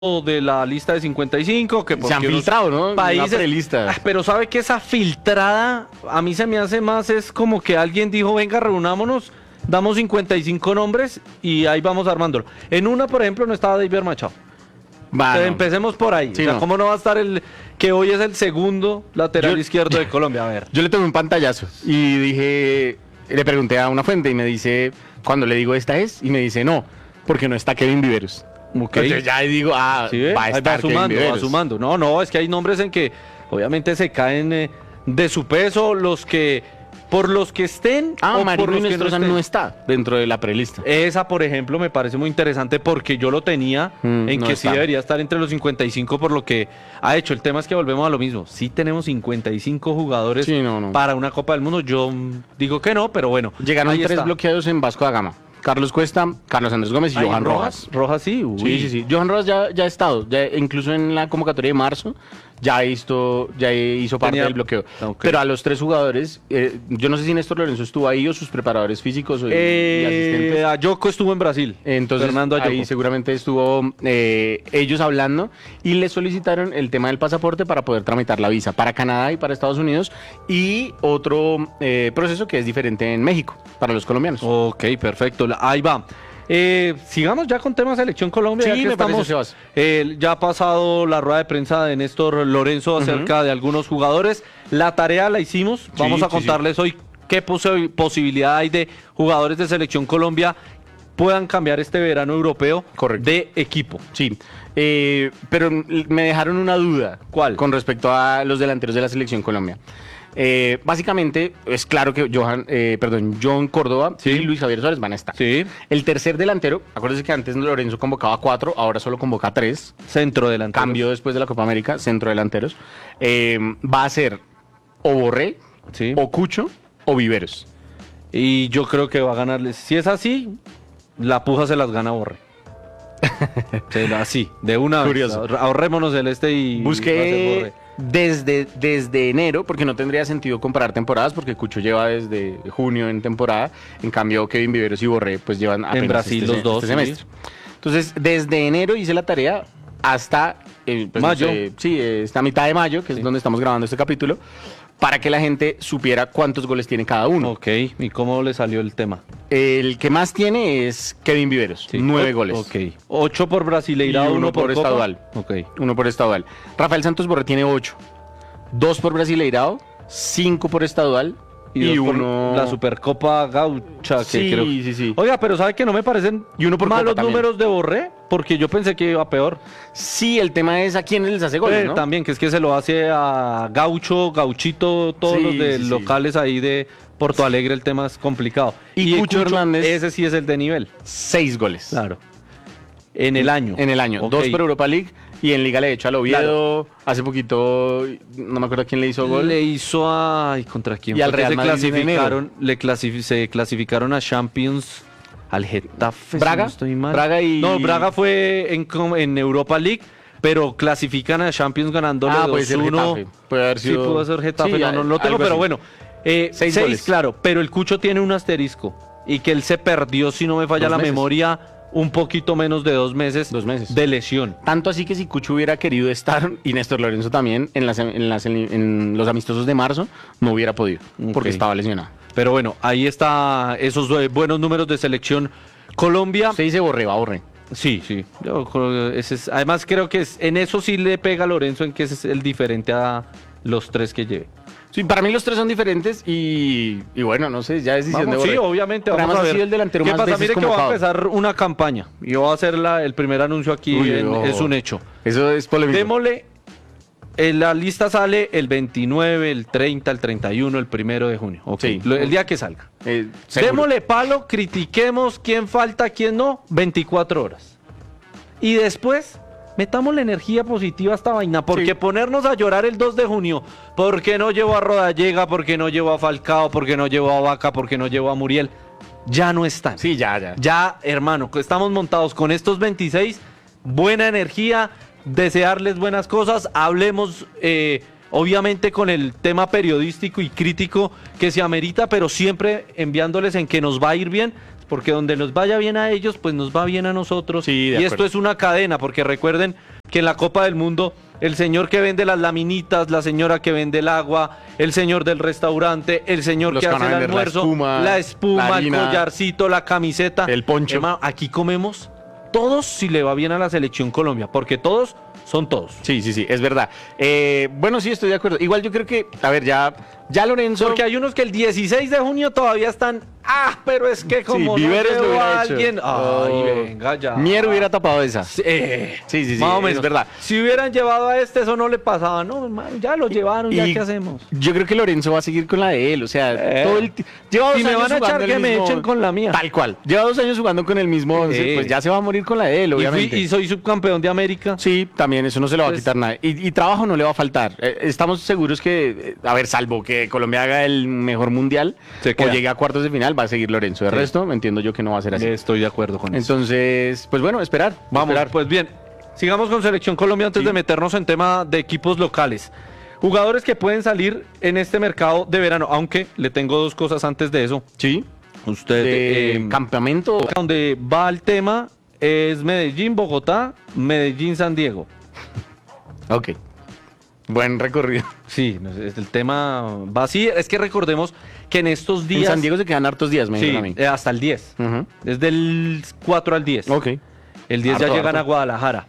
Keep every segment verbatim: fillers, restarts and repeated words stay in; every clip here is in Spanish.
de la lista de cincuenta y cinco que se han filtrado, ¿no? Países, una prelista. Ah, pero sabe que esa filtrada a mí se me hace más es como que alguien dijo, venga, reunámonos, damos cincuenta y cinco nombres y ahí vamos armándolo. En una, por ejemplo, no estaba David Machado. Va, Entonces, no. empecemos por ahí. Sí, o sea, no. ¿cómo no va a estar el que hoy es el segundo lateral Yo- izquierdo de Colombia? A ver. Yo le tomé un pantallazo y dije, le pregunté a una fuente y me dice, cuando le digo esta es, y me dice no, porque no está Kevin Viveros. Ok. Entonces ya digo, ah, ¿Sí ve? va a Ahí estar va Kevin sumando, va Viveros. sumando. No, no, es que hay nombres en que obviamente se caen eh, de su peso, los que, por los que estén Ah, o por Marino los que no Inestrosa estén. no está dentro de la prelista. Esa, por ejemplo, me parece muy interesante porque yo lo tenía Mm, en no que está. sí debería estar entre los cincuenta y cinco por lo que ha hecho. El tema es que volvemos a lo mismo. Sí tenemos cincuenta y cinco jugadores Sí, no, no. para una Copa del Mundo. Yo mm, digo que no, pero bueno. Llegaron ahí tres está. bloqueados en Vasco da Gama. Carlos Cuesta, Carlos Andrés Gómez y Ay, Johan Rojas. Rojas sí, uy. Sí, sí, sí. Johan Rojas ya, ya ha estado, ya, incluso en la convocatoria de marzo, ya hizo, ya hizo parte Tenía- del bloqueo. Ok. Pero a los tres jugadores, eh, yo no sé si Néstor Lorenzo estuvo ahí o sus preparadores físicos o, y- y Eh, asistentes. Ayoko estuvo en Brasil. Entonces, Fernando Ayoko. ahí seguramente estuvo eh, ellos hablando y le solicitaron el tema del pasaporte para poder tramitar la visa para Canadá y para Estados Unidos y otro eh, proceso que es diferente en México para los colombianos. Ok, perfecto. La- Ahí va. Eh, sigamos ya con tema Selección Colombia. Sí, ya que me parece, estamos, Sebas. eh, ya ha pasado la rueda de prensa de Néstor Lorenzo acerca de algunos jugadores. La tarea la hicimos. Vamos Sí, a sí, contarles hoy qué posi- posibilidad hay de jugadores de Selección Colombia puedan cambiar este verano europeo Correcto. de equipo. Sí, eh, pero me dejaron una duda. ¿Cuál? Con respecto a los delanteros de la Selección Colombia. Eh, básicamente, es claro que Johan, eh, perdón, John Córdoba Sí. y Luis Javier Suárez van a estar. Sí, El tercer delantero, acuérdense que antes Lorenzo convocaba cuatro, ahora solo convoca tres. centro delantero. Cambio después de la Copa América, centro delanteros. Eh, va a ser o Borré, Sí. o Cucho, o Viveros. Y yo creo que va a ganarles. Si es así, la puja se las gana Borre. Se la- así, de una Curioso. vez. Ahorrémonos el este y. va a ser Busqué Borré. desde, desde enero, porque no tendría sentido comparar temporadas, porque Cucho lleva desde junio en temporada, en cambio Kevin Viveros y Borré pues llevan apenas Brasil este, los dos, este sí. semestre. Entonces, desde enero hice la tarea hasta eh, pues, no Mayo. sé, sí, eh, esta mitad de mayo, que Sí. es donde estamos grabando este capítulo, para que la gente supiera cuántos goles tiene cada uno. Ok, ¿y cómo le salió el tema? El que más tiene es Kevin Viveros, Sí. nueve O- goles. Ok. Ocho por Brasileirao, Y uno, uno por, por Copa. estadual. Ok. Uno por estadual. Rafael Santos Borré tiene ocho. Dos por Brasileirao, cinco por estadual Y, y, dos por uno... la Supercopa Gaucha, que Sí, creo. sí, sí. Oiga, pero ¿sabe que no me parecen Y uno por malos Copa también. números de Borré? Porque yo pensé que iba peor. Sí, el tema es a quién les hace goles, Eh, ¿no? También, que es que se lo hace a Gaucho, Gauchito, todos Sí, los de sí, sí. locales ahí de Porto Alegre, el tema es complicado. Y Cucho Hernández- ese sí es el de nivel. Seis goles. Claro. En el año. En el año. Ok. Dos por Europa League y en Liga le he hecho al Oviedo. Hace poquito, no me acuerdo quién le hizo gol. Le hizo a... ay, ¿contra quién? Y al fue que Real se Madrid en clasificaron, le clasifi- se clasificaron a Champions, al Getafe, si Braga, no estoy mal. Braga y- No, Braga fue en, com- en Europa League, pero clasifican a Champions ganándole Ah, puede ser dos uno. Getafe. Puede haber sido... Sí, pudo ser Getafe, Sí, no, no lo tengo, algo pero así. bueno. Eh, Seis seis, goles. claro, pero el Cucho tiene un asterisco y que él se perdió, si no me falla Dos la meses. memoria, un poquito menos de dos meses, Dos meses. de lesión. Tanto así que si Cucho hubiera querido estar, y Néstor Lorenzo también, en, las, en, las- en los amistosos de marzo, no hubiera podido, porque Ok. estaba lesionado. Pero bueno, ahí está esos eh, buenos números de selección Colombia. Se dice Borré, va Borré. Sí, sí. Yo creo que ese es- además creo que es, en eso sí le pega a Lorenzo en que ese es el diferente a los tres que lleve. Sí, para mí los tres son diferentes y, y bueno, no sé, ya es decisión Vamos, de sí, Borré. obviamente. Pero Vamos además a ha ver. sido el delantero ¿Qué más pasa? veces Mire que va a convocado. empezar una campaña. Y yo voy a hacer la- el primer anuncio aquí. Uy, en- oh. Es un hecho. Eso es polémico. Démosle. eh, la lista sale el veintinueve, el treinta, el treinta y uno, el primero de junio. Ok, Sí. lo- el día que salga. Eh, seguro. Démosle palo, critiquemos quién falta, quién no, veinticuatro horas. Y después, metamos la energía positiva a esta vaina, porque Sí. ponernos a llorar el dos de junio, porque no llevo a Rodallega, porque no llevo a Falcao, porque no llevo a Vaca, porque no llevo a Muriel, ya no están. Sí, ya, ya. Ya, hermano, que estamos montados con estos veintiséis, buena energía, desearles buenas cosas, hablemos eh, obviamente con el tema periodístico y crítico que se amerita, pero siempre enviándoles en que nos va a ir bien, porque donde nos vaya bien a ellos, pues nos va bien a nosotros. Sí, de y esto acuerdo. es una cadena, porque recuerden, que en la Copa del Mundo el señor que vende las laminitas, la señora que vende el agua, el señor del restaurante, el señor Los que que hace van a el vender la almuerzo, espuma, la espuma, la el harina, collarcito, la camiseta, el poncho. Hermano, aquí comemos todos si le va bien a la selección Colombia, porque todos son todos. Sí, sí, sí, es verdad. Eh, bueno, sí, estoy de acuerdo. Igual yo creo que, a ver, ya, ya Lorenzo... Porque hay unos que el dieciséis de junio todavía están, ah, pero es que como sí, no Viveros lo llevo hubiera a hecho. alguien, ay, Oh. venga ya. Mier hubiera tapado esa. Sí, eh, Sí, sí, sí, más o es menos. verdad. Si hubieran llevado a este, eso no le pasaba. No, hermano, ya lo llevaron, ya Y qué hemos. Yo creo que Lorenzo va a seguir con la de él, o sea, Eh. todo el ti- lleva dos Si me años van a echar, jugando el que me mismo- echen con la mía. Tal cual. Lleva dos años jugando con el mismo once, Sí. pues ya se va a morir con la de él, Y, fui- obviamente. y soy subcampeón de América. Sí, también, eso no se le va a Pues- quitar nada. Y, y trabajo no le va a faltar. Eh, estamos seguros que, eh, a ver, salvo que Colombia haga el mejor mundial Se o queda. llegue a cuartos de final, va a seguir Lorenzo. De Sí. resto, entiendo yo que no va a ser así. Estoy de acuerdo con eso. Entonces, pues bueno, esperar. Vamos, esperar. pues bien. Sigamos con Selección Colombia antes Sí. de meternos en tema de equipos locales. Jugadores que pueden salir en este mercado de verano, aunque le tengo dos cosas antes de eso. Sí. Usted, De eh, campamento. donde va el tema es Medellín, Bogotá, Medellín, San Diego. Ok. Buen recorrido. Sí, no sé, el tema va así. Es que recordemos que en estos En días... San Diego se quedan hartos días, me sí, dijeron a mí. eh, hasta el diez. Ujú. Desde el cuatro al diez. Ok. El diez ya Harto, llegan harto. a Guadalajara.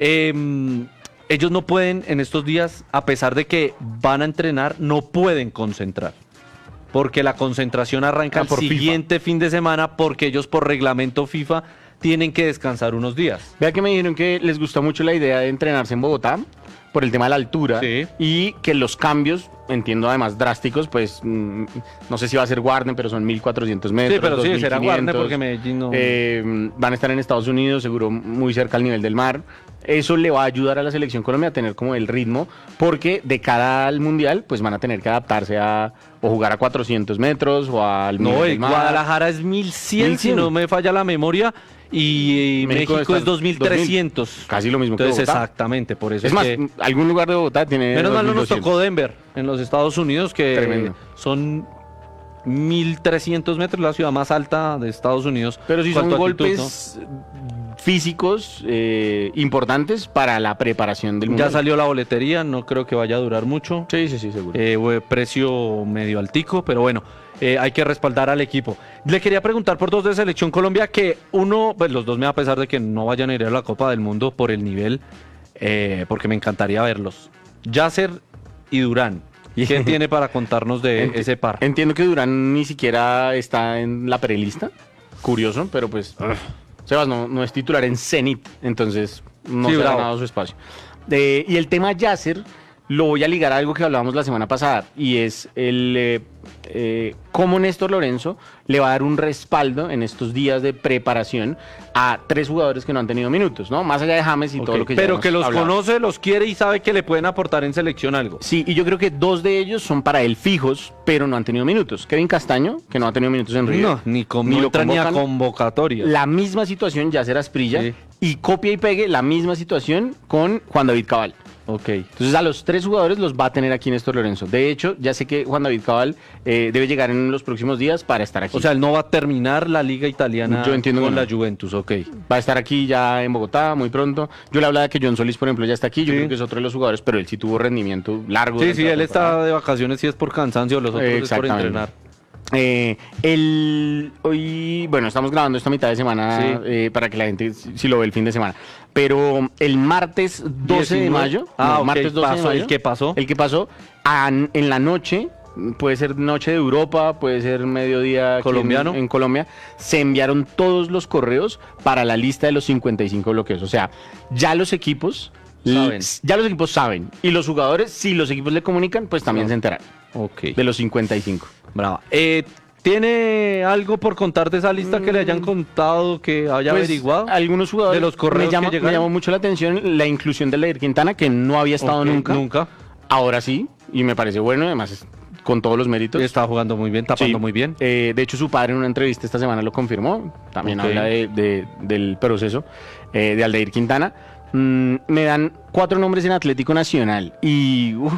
Eh, ellos no pueden en estos días, a pesar de que van a entrenar, no pueden concentrar. Porque la concentración arranca Ah, el por FIFA. siguiente fin de semana porque ellos por reglamento FIFA tienen que descansar unos días. Vea que me dijeron que les gusta mucho la idea de entrenarse en Bogotá por el tema de la altura Sí. y que los cambios, entiendo además drásticos, pues mm, no sé si va a ser Warner, pero son mil cuatrocientos metros. Sí, pero sí, será dos mil quinientos. Warner porque Medellín no... Eh, van a estar en Estados Unidos, seguro muy cerca al nivel del mar. Eso le va a ayudar a la selección Colombia a tener como el ritmo, porque de cara al mundial, pues van a tener que adaptarse a o jugar a cuatrocientos metros o al No, nivel el del mar. Guadalajara es mil cien, mil cien. si no me falla la memoria, y, y México México, está es dos mil trescientos. Casi lo mismo que Entonces, Bogotá. exactamente, por eso Es es, más, que... algún lugar de Bogotá tiene. Menos mal no nos dos mil doscientos. tocó Denver, en los Estados Unidos, que Tremendo. son mil trescientos metros, la ciudad más alta de Estados Unidos. Pero si son Cuanto a altitud, golpes físicos eh, importantes para la preparación del ¿no? mundial. Ya salió la boletería, no creo que vaya a durar mucho. Sí, sí, sí, seguro. Eh, fue precio medio altico, pero bueno, eh, hay que respaldar al equipo. Le quería preguntar por dos de Selección Colombia, que uno, pues los dos me da a pesar de que no vayan a ir a la Copa del Mundo por el nivel, eh, porque me encantaría verlos. Yasser y Durán. ¿Qué tiene para contarnos de Enti- ese par? Entiendo que Durán ni siquiera está en la prelista. Curioso, pero pues. Sebas no, no es titular en Zenit, entonces no Sí, se ha bravo. ganado su espacio. Eh, y el tema Yasser lo voy a ligar a algo que hablábamos la semana pasada, y es el eh, eh, cómo Néstor Lorenzo le va a dar un respaldo en estos días de preparación a tres jugadores que no han tenido minutos, ¿no? Más allá de James y Ok, todo lo que ya pero hemos que los hablado. conoce, los quiere y sabe que le pueden aportar en selección algo. Sí, y yo creo que dos de ellos son para él fijos, pero no han tenido minutos. Kevin Castaño, que no ha tenido minutos en River. No, ni, con, Ni no lo entra ni a convocan. convocatoria. La misma situación, Yasser Asprilla, Sí. y copia y pegue la misma situación con Juan David Cabal. Ok. Entonces a los tres jugadores los va a tener aquí Néstor Lorenzo. De hecho, ya sé que Juan David Cabal eh, debe llegar en los próximos días para estar aquí. O sea, él no va a terminar la liga italiana Yo entiendo con que no. la Juventus, ok. va a estar aquí ya en Bogotá muy pronto. Yo le hablaba de que John Solís, por ejemplo, ya está aquí. Yo Sí. creo que es otro de los jugadores, pero él sí tuvo rendimiento largo. Sí, durante sí, la él temporada. está de vacaciones si es por cansancio, los otros es por Exactamente. entrenar. Eh, el, hoy, bueno, estamos grabando esta mitad de semana Sí. eh, para que la gente si, si lo ve el fin de semana. Pero el martes doce de diecinueve. mayo, Ah, no, ok, martes doce de pasó, mayo, ¿el qué pasó? El que pasó an- en la noche, puede ser noche de Europa, puede ser mediodía aquí Colombiano. En, en Colombia, se enviaron todos los correos para la lista de los cincuenta y cinco bloqueos. O sea, ya los equipos Saben. ya los equipos saben. Y los jugadores, si los equipos le comunican, pues también Sí. se enteran Ok. de los cincuenta y cinco. Brava. Eh, ¿Tiene algo por contar de esa lista que le hayan contado, que haya Pues, averiguado? algunos jugadores de los correos me, llama, que me llegaron. llamó mucho la atención la inclusión de Leir Quintana, que no había estado Ok, nunca. Nunca. Ahora sí, y me parece bueno, además es con todos los méritos. Está jugando muy bien, tapando Sí. muy bien. Eh, de hecho, su padre en una entrevista esta semana lo confirmó. También Ok. habla de- de- del proceso eh, de Aldair Quintana. Mm, me dan cuatro nombres en Atlético Nacional. Y. uf,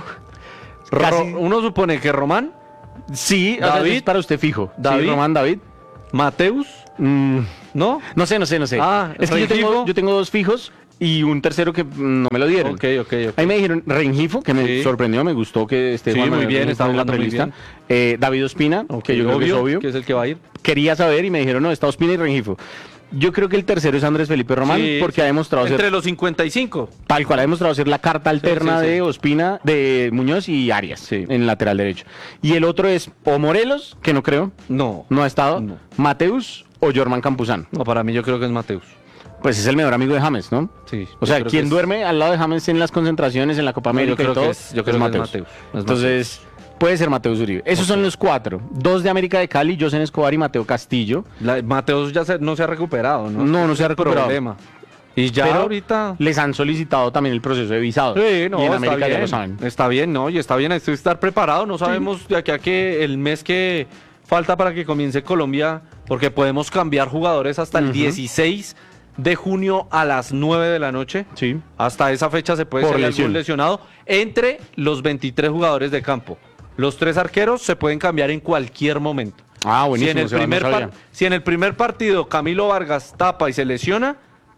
casi- Ro- uno supone que Román, sí, o sea, David. es para usted fijo. David. Sí, Román David. Mateus, Mm, ¿no? no sé, no sé, no sé. Ah, es que yo tengo, Rengifo. yo tengo dos fijos y un tercero que no me lo dieron. Ok, ok, ok. Ahí me dijeron Rengifo, que me Sí. sorprendió, me gustó que esté Sí, Juan muy Manuel bien, Rengifo está en la jugando muy entrevista. bien. Eh, David Ospina, Ok, que yo creo que es obvio. que es el que va a ir. Quería saber y me dijeron, no, está Ospina y Rengifo. Yo creo que el tercero es Andrés Felipe Román, Sí, porque sí. ha demostrado Entre ser, los cincuenta y cinco. tal cual, ha demostrado ser la carta alterna sí, sí. de Ospina, de Muñoz y Arias, Sí. en lateral derecho. Y el otro es o Morelos, que no creo, No. no ha estado, No. Mateus o Jorman Campuzano. No, para mí yo creo que es Mateus. Pues es el mejor amigo de James, ¿no? Sí. O yo sea, creo que quien es- duerme al lado de James en las concentraciones, en la Copa No, yo América creo y todo, que es- yo creo que es Mateus. Es Entonces, puede ser Mateus Uribe. Esos son los cuatro. Dos de América de Cali, Josen Escobar y Mateo Castillo. La- Mateus ya se- no se ha recuperado, ¿no? No, no se ha Ese es el recuperado. problema. Y ya Pero ahorita... les han solicitado también el proceso de visado. Sí, no, y en está América bien. ya lo saben. Está bien, ¿no? Y está bien, hay que estar preparado. No sabemos de aquí a que el mes que falta para que comience Colombia, porque podemos cambiar jugadores hasta el Ujú. dieciséis de junio a las nueve de la noche. Sí. Hasta esa fecha se puede Por ser lesión. algún lesionado entre los veintitrés jugadores de campo. Los tres arqueros se pueden cambiar en cualquier momento. Ah, Si buenísimo. en, el Sebas, no primer sabía. par- si en el primer partido Camilo Vargas tapa y se lesiona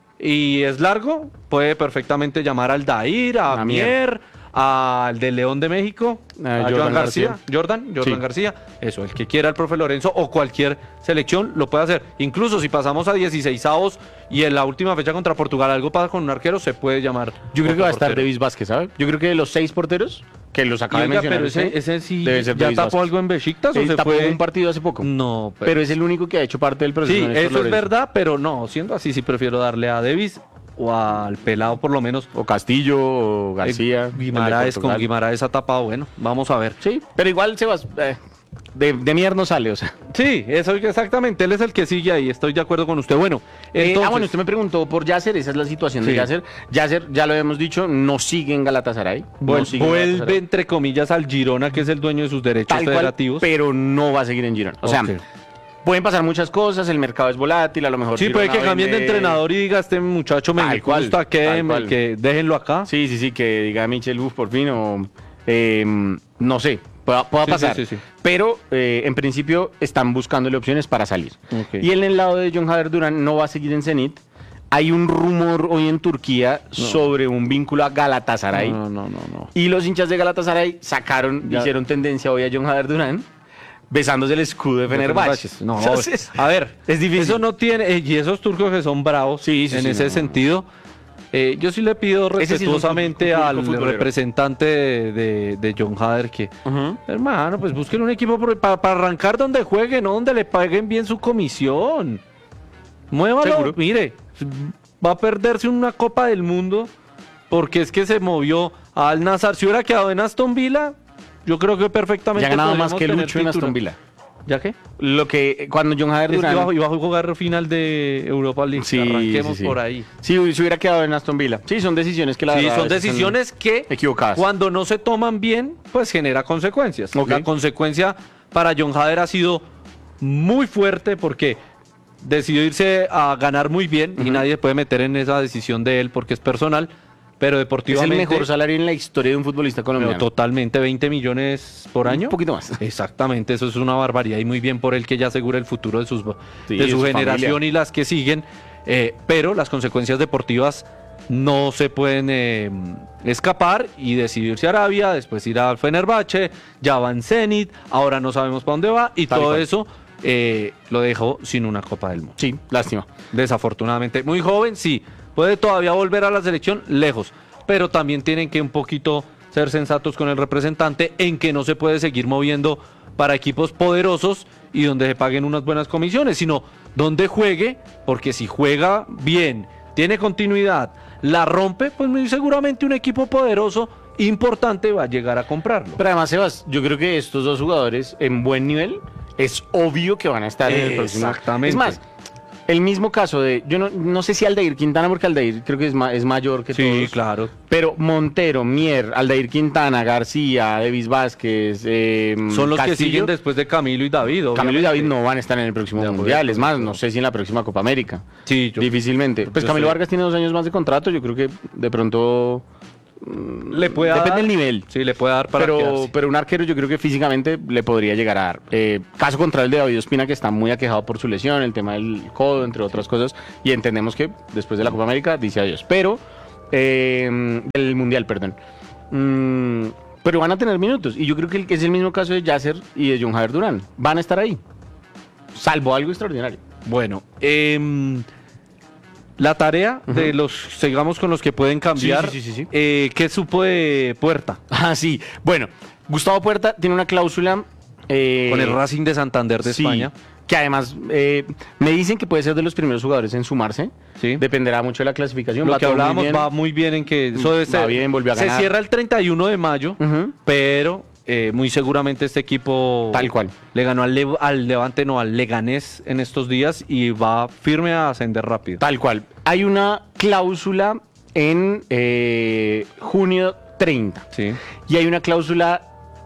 y es largo, puede perfectamente llamar al Dair, a, A Mier, al de León de México, A a, Jordan Joan García, García. Jordan, Jordan Sí. García, eso, el que quiera el profe Lorenzo o cualquier selección lo puede hacer. Incluso si pasamos a dieciseisavos y en la última fecha contra Portugal algo pasa con un arquero, se puede llamar. Yo creo que va a estar portero. Davis Vázquez, ¿sabes? Yo creo que de los seis porteros, que los acaba de Oiga, mencionar pero ese, usted, ese sí debe ser ya Davis tapó Vázquez. algo en Besiktas o Él se tapó fue un partido hace poco. No, Pero es el único que ha hecho parte del proceso. Sí, Néstor eso es Lorenzo. verdad, pero no, siendo así, sí prefiero darle a Davis o al pelado por lo menos. O Castillo, o García. Eh, el de Guimaraes, con Portugal. Guimaraes ha tapado, bueno, vamos a ver. Sí, pero igual Sebas, eh, de, de mier no sale, o sea. Sí, eso exactamente, él es el que sigue ahí, estoy de acuerdo con usted. Bueno, Eh, entonces, ah, bueno, usted me preguntó por Yasser, esa es la situación de Sí. Yasser. Yasser, ya lo habíamos dicho, no sigue en Galatasaray. vuel- no sigue en vuelve Galatasaray. entre comillas al Girona, que es el dueño de sus derechos Tal cual, federativos. pero no va a seguir en Girona. O sea, Ok. pueden pasar muchas cosas, el mercado es volátil, a lo mejor Sí, puede que Girona cambien de vende- entrenador y diga, este muchacho me Tal cual, gusta, que, tal me- cual. que déjenlo acá. Sí, sí, sí, que diga Michel Buff por fin o... eh, no sé, pueda, pueda Sí, pasar. sí, sí, sí. Pero eh, en principio están buscándole opciones para salir. Ok. Y en el lado de John Jader Durán no va a seguir en Zenit. Hay un rumor hoy en Turquía sobre un vínculo a Galatasaray. No, no, no, no. Y los hinchas de Galatasaray sacaron, Ya. hicieron tendencia hoy a John Jader Durán besándose el escudo de Fenerbahce. No, Entonces, a ver, es difícil. Eso no tiene, eh, y esos turcos que son bravos Sí, sí, en sí, ese no. sentido, eh, yo sí le pido Ese sí es un respetuosamente público al futbolero. representante de, de- de John Hader que, Ujú. hermano, pues busquen un equipo para arrancar donde juegue, no donde le paguen bien su comisión. Muévalo, Seguro. mire, va a perderse una Copa del Mundo porque es que se movió al Nazar. Si hubiera quedado en Aston Villa, yo creo que perfectamente Ya ha ganado más podríamos que tener Lucho en título. Aston Villa. ¿Ya qué? Lo que cuando John Jader Es que Durán... iba, iba a jugar final de Europa League. Sí, Arranquemos sí, sí. por ahí. Sí, se hubiera quedado en Aston Villa. Sí, son decisiones que la Sí, verdad son a veces decisiones que equivocadas. cuando no se toman bien, pues genera consecuencias. Ok. La consecuencia para John Hader ha sido muy fuerte porque decidió irse a ganar muy bien y Ujú. nadie puede meter en esa decisión de él porque es personal, pero Es el deportivamente mejor salario en la historia de un futbolista pero colombiano. totalmente veinte millones por año. Un poquito más. Exactamente, eso es una barbaridad y muy bien por él que ya asegura el futuro de, sus, Sí, de de su, su generación familia. y las que siguen, eh, pero las consecuencias deportivas no se pueden eh, escapar y decidirse a Arabia, después ir al Fenerbahce, ya va en Zenit, ahora no sabemos para dónde va y Tal todo cual. eso eh, lo dejó sin una Copa del Mundo. Sí, lástima. Desafortunadamente, muy joven, sí, puede todavía volver a la selección lejos, pero también tienen que un poquito ser sensatos con el representante en que no se puede seguir moviendo para equipos poderosos y donde se paguen unas buenas comisiones, sino donde juegue, porque si juega bien, tiene continuidad, la rompe, pues muy seguramente un equipo poderoso importante va a llegar a comprarlo. Pero además, Sebas, yo creo que estos dos jugadores en buen nivel es obvio que van a estar en el próximo. Exactamente. Es más, el mismo caso de, yo no, no sé si Aldair Quintana, porque Aldair creo que es, ma- es mayor que Sí, todos. claro. Pero Montero, Mier, Aldair Quintana, García, Davis Vázquez, eh, Son los que Castillo, siguen después de Camilo y David. Camilo y David obviamente. no van a estar en el próximo De acuerdo, mundial. Es más, de no acuerdo. sé si en la próxima Copa América. Sí, yo- Difícilmente. Pues yo Camilo sé. Vargas tiene dos años más de contrato. Yo creo que de pronto Le puede Depende dar, del nivel. Sí, le puede dar para pero, quedarse. pero un arquero yo creo que físicamente le podría llegar a dar. Eh, caso contrario el de David Ospina, que está muy aquejado por su lesión, el tema del codo, entre otras cosas, y entendemos que después de la Copa América dice adiós. Pero, eh, el Mundial, perdón. Mm, pero van a tener minutos, y yo creo que es el mismo caso de Yasser y de John Javier Durán. Van a estar ahí, salvo algo extraordinario. Bueno, eh, la tarea uh-huh. de los, sigamos con los que pueden cambiar, sí, sí, sí, sí, sí. Eh, ¿qué supo de Puerta? Ah, sí, bueno, Gustavo Puerta tiene una cláusula... Eh, con el Racing de Santander de sí, España. Que además eh, me dicen que puede ser de los primeros jugadores en sumarse. Sí. Dependerá mucho de la clasificación. Lo va que hablábamos muy va muy bien en que eso debe ser, bien, volvió a se ganar. cierra el treinta y uno de mayo, uh-huh. pero eh, muy seguramente este equipo tal cual le ganó al, Le al Levante, no al Leganés en estos días y va firme a ascender rápido. Tal cual. Hay una cláusula en eh, junio treinta. Sí. Y hay una cláusula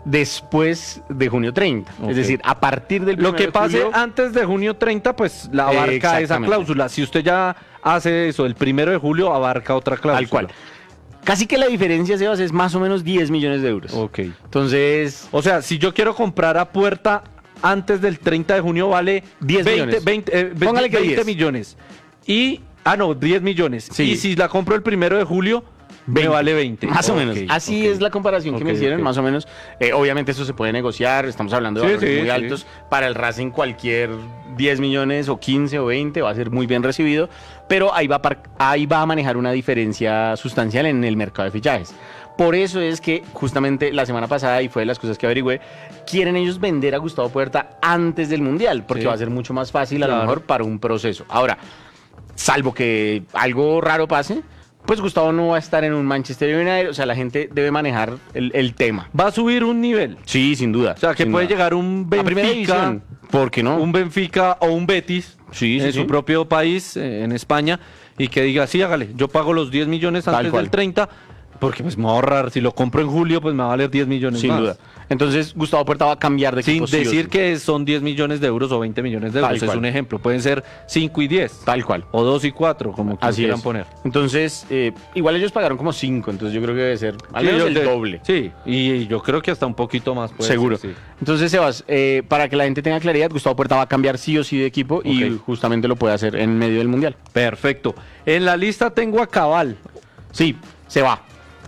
después de junio treinta. Okay. Es decir, a partir del lo que pase julio, antes de junio treinta, pues la abarca esa cláusula. Si usted ya hace eso el primero de julio, abarca otra cláusula. Tal cual. Casi que la diferencia, Sebas, es más o menos diez millones de euros. Ok. Entonces... O sea, si yo quiero comprar a Puerta antes del treinta de junio, vale diez veinte, millones. veinte, eh, Póngale que veinte diez. millones. Y, ah, no, diez millones. Sí. Y si la compro el primero de julio... veinte. Me vale veinte. Más okay, o menos. Así okay. es la comparación que okay, me hicieron, okay. más o menos. Eh, obviamente eso se puede negociar, estamos hablando de sí, valores sí, muy sí. altos. Para el Racing cualquier diez millones o quince o veinte va a ser muy bien recibido, pero ahí va, a ahí va a manejar una diferencia sustancial en el mercado de fichajes. Por eso es que justamente la semana pasada, y fue de las cosas que averigüé, quieren ellos vender a Gustavo Puerta antes del Mundial, porque sí. va a ser mucho más fácil a claro. lo mejor para un proceso. Ahora, salvo que algo raro pase, pues Gustavo no va a estar en un Manchester United, o sea, la gente debe manejar el, el tema. Va a subir un nivel. Sí, sin duda. O sea, que puede duda. llegar un Benfica, ¿por qué no? Un Benfica o un Betis sí, sí, en sí. su propio país, eh, en España, y que diga, sí, hágale, yo pago los diez millones antes del treinta, porque pues me va a ahorrar, si lo compro en julio, pues me va a valer diez millones sin más. duda. Entonces, Gustavo Puerta va a cambiar de equipo. Sin decir sí que son diez millones de euros o veinte millones de euros, es un ejemplo. Pueden ser cinco y diez. Tal cual. O dos y cuatro, como Así quieran es. poner. Entonces, eh, igual ellos pagaron como cinco, entonces yo creo que debe ser al sí, menos el de, doble. Sí, y yo creo que hasta un poquito más. Puede Seguro. Ser, sí. Entonces, Sebas, eh, para que la gente tenga claridad, Gustavo Puerta va a cambiar sí o sí de equipo okay. y justamente lo puede hacer en medio del Mundial. Perfecto. En la lista tengo a Cabal. Sí, se va.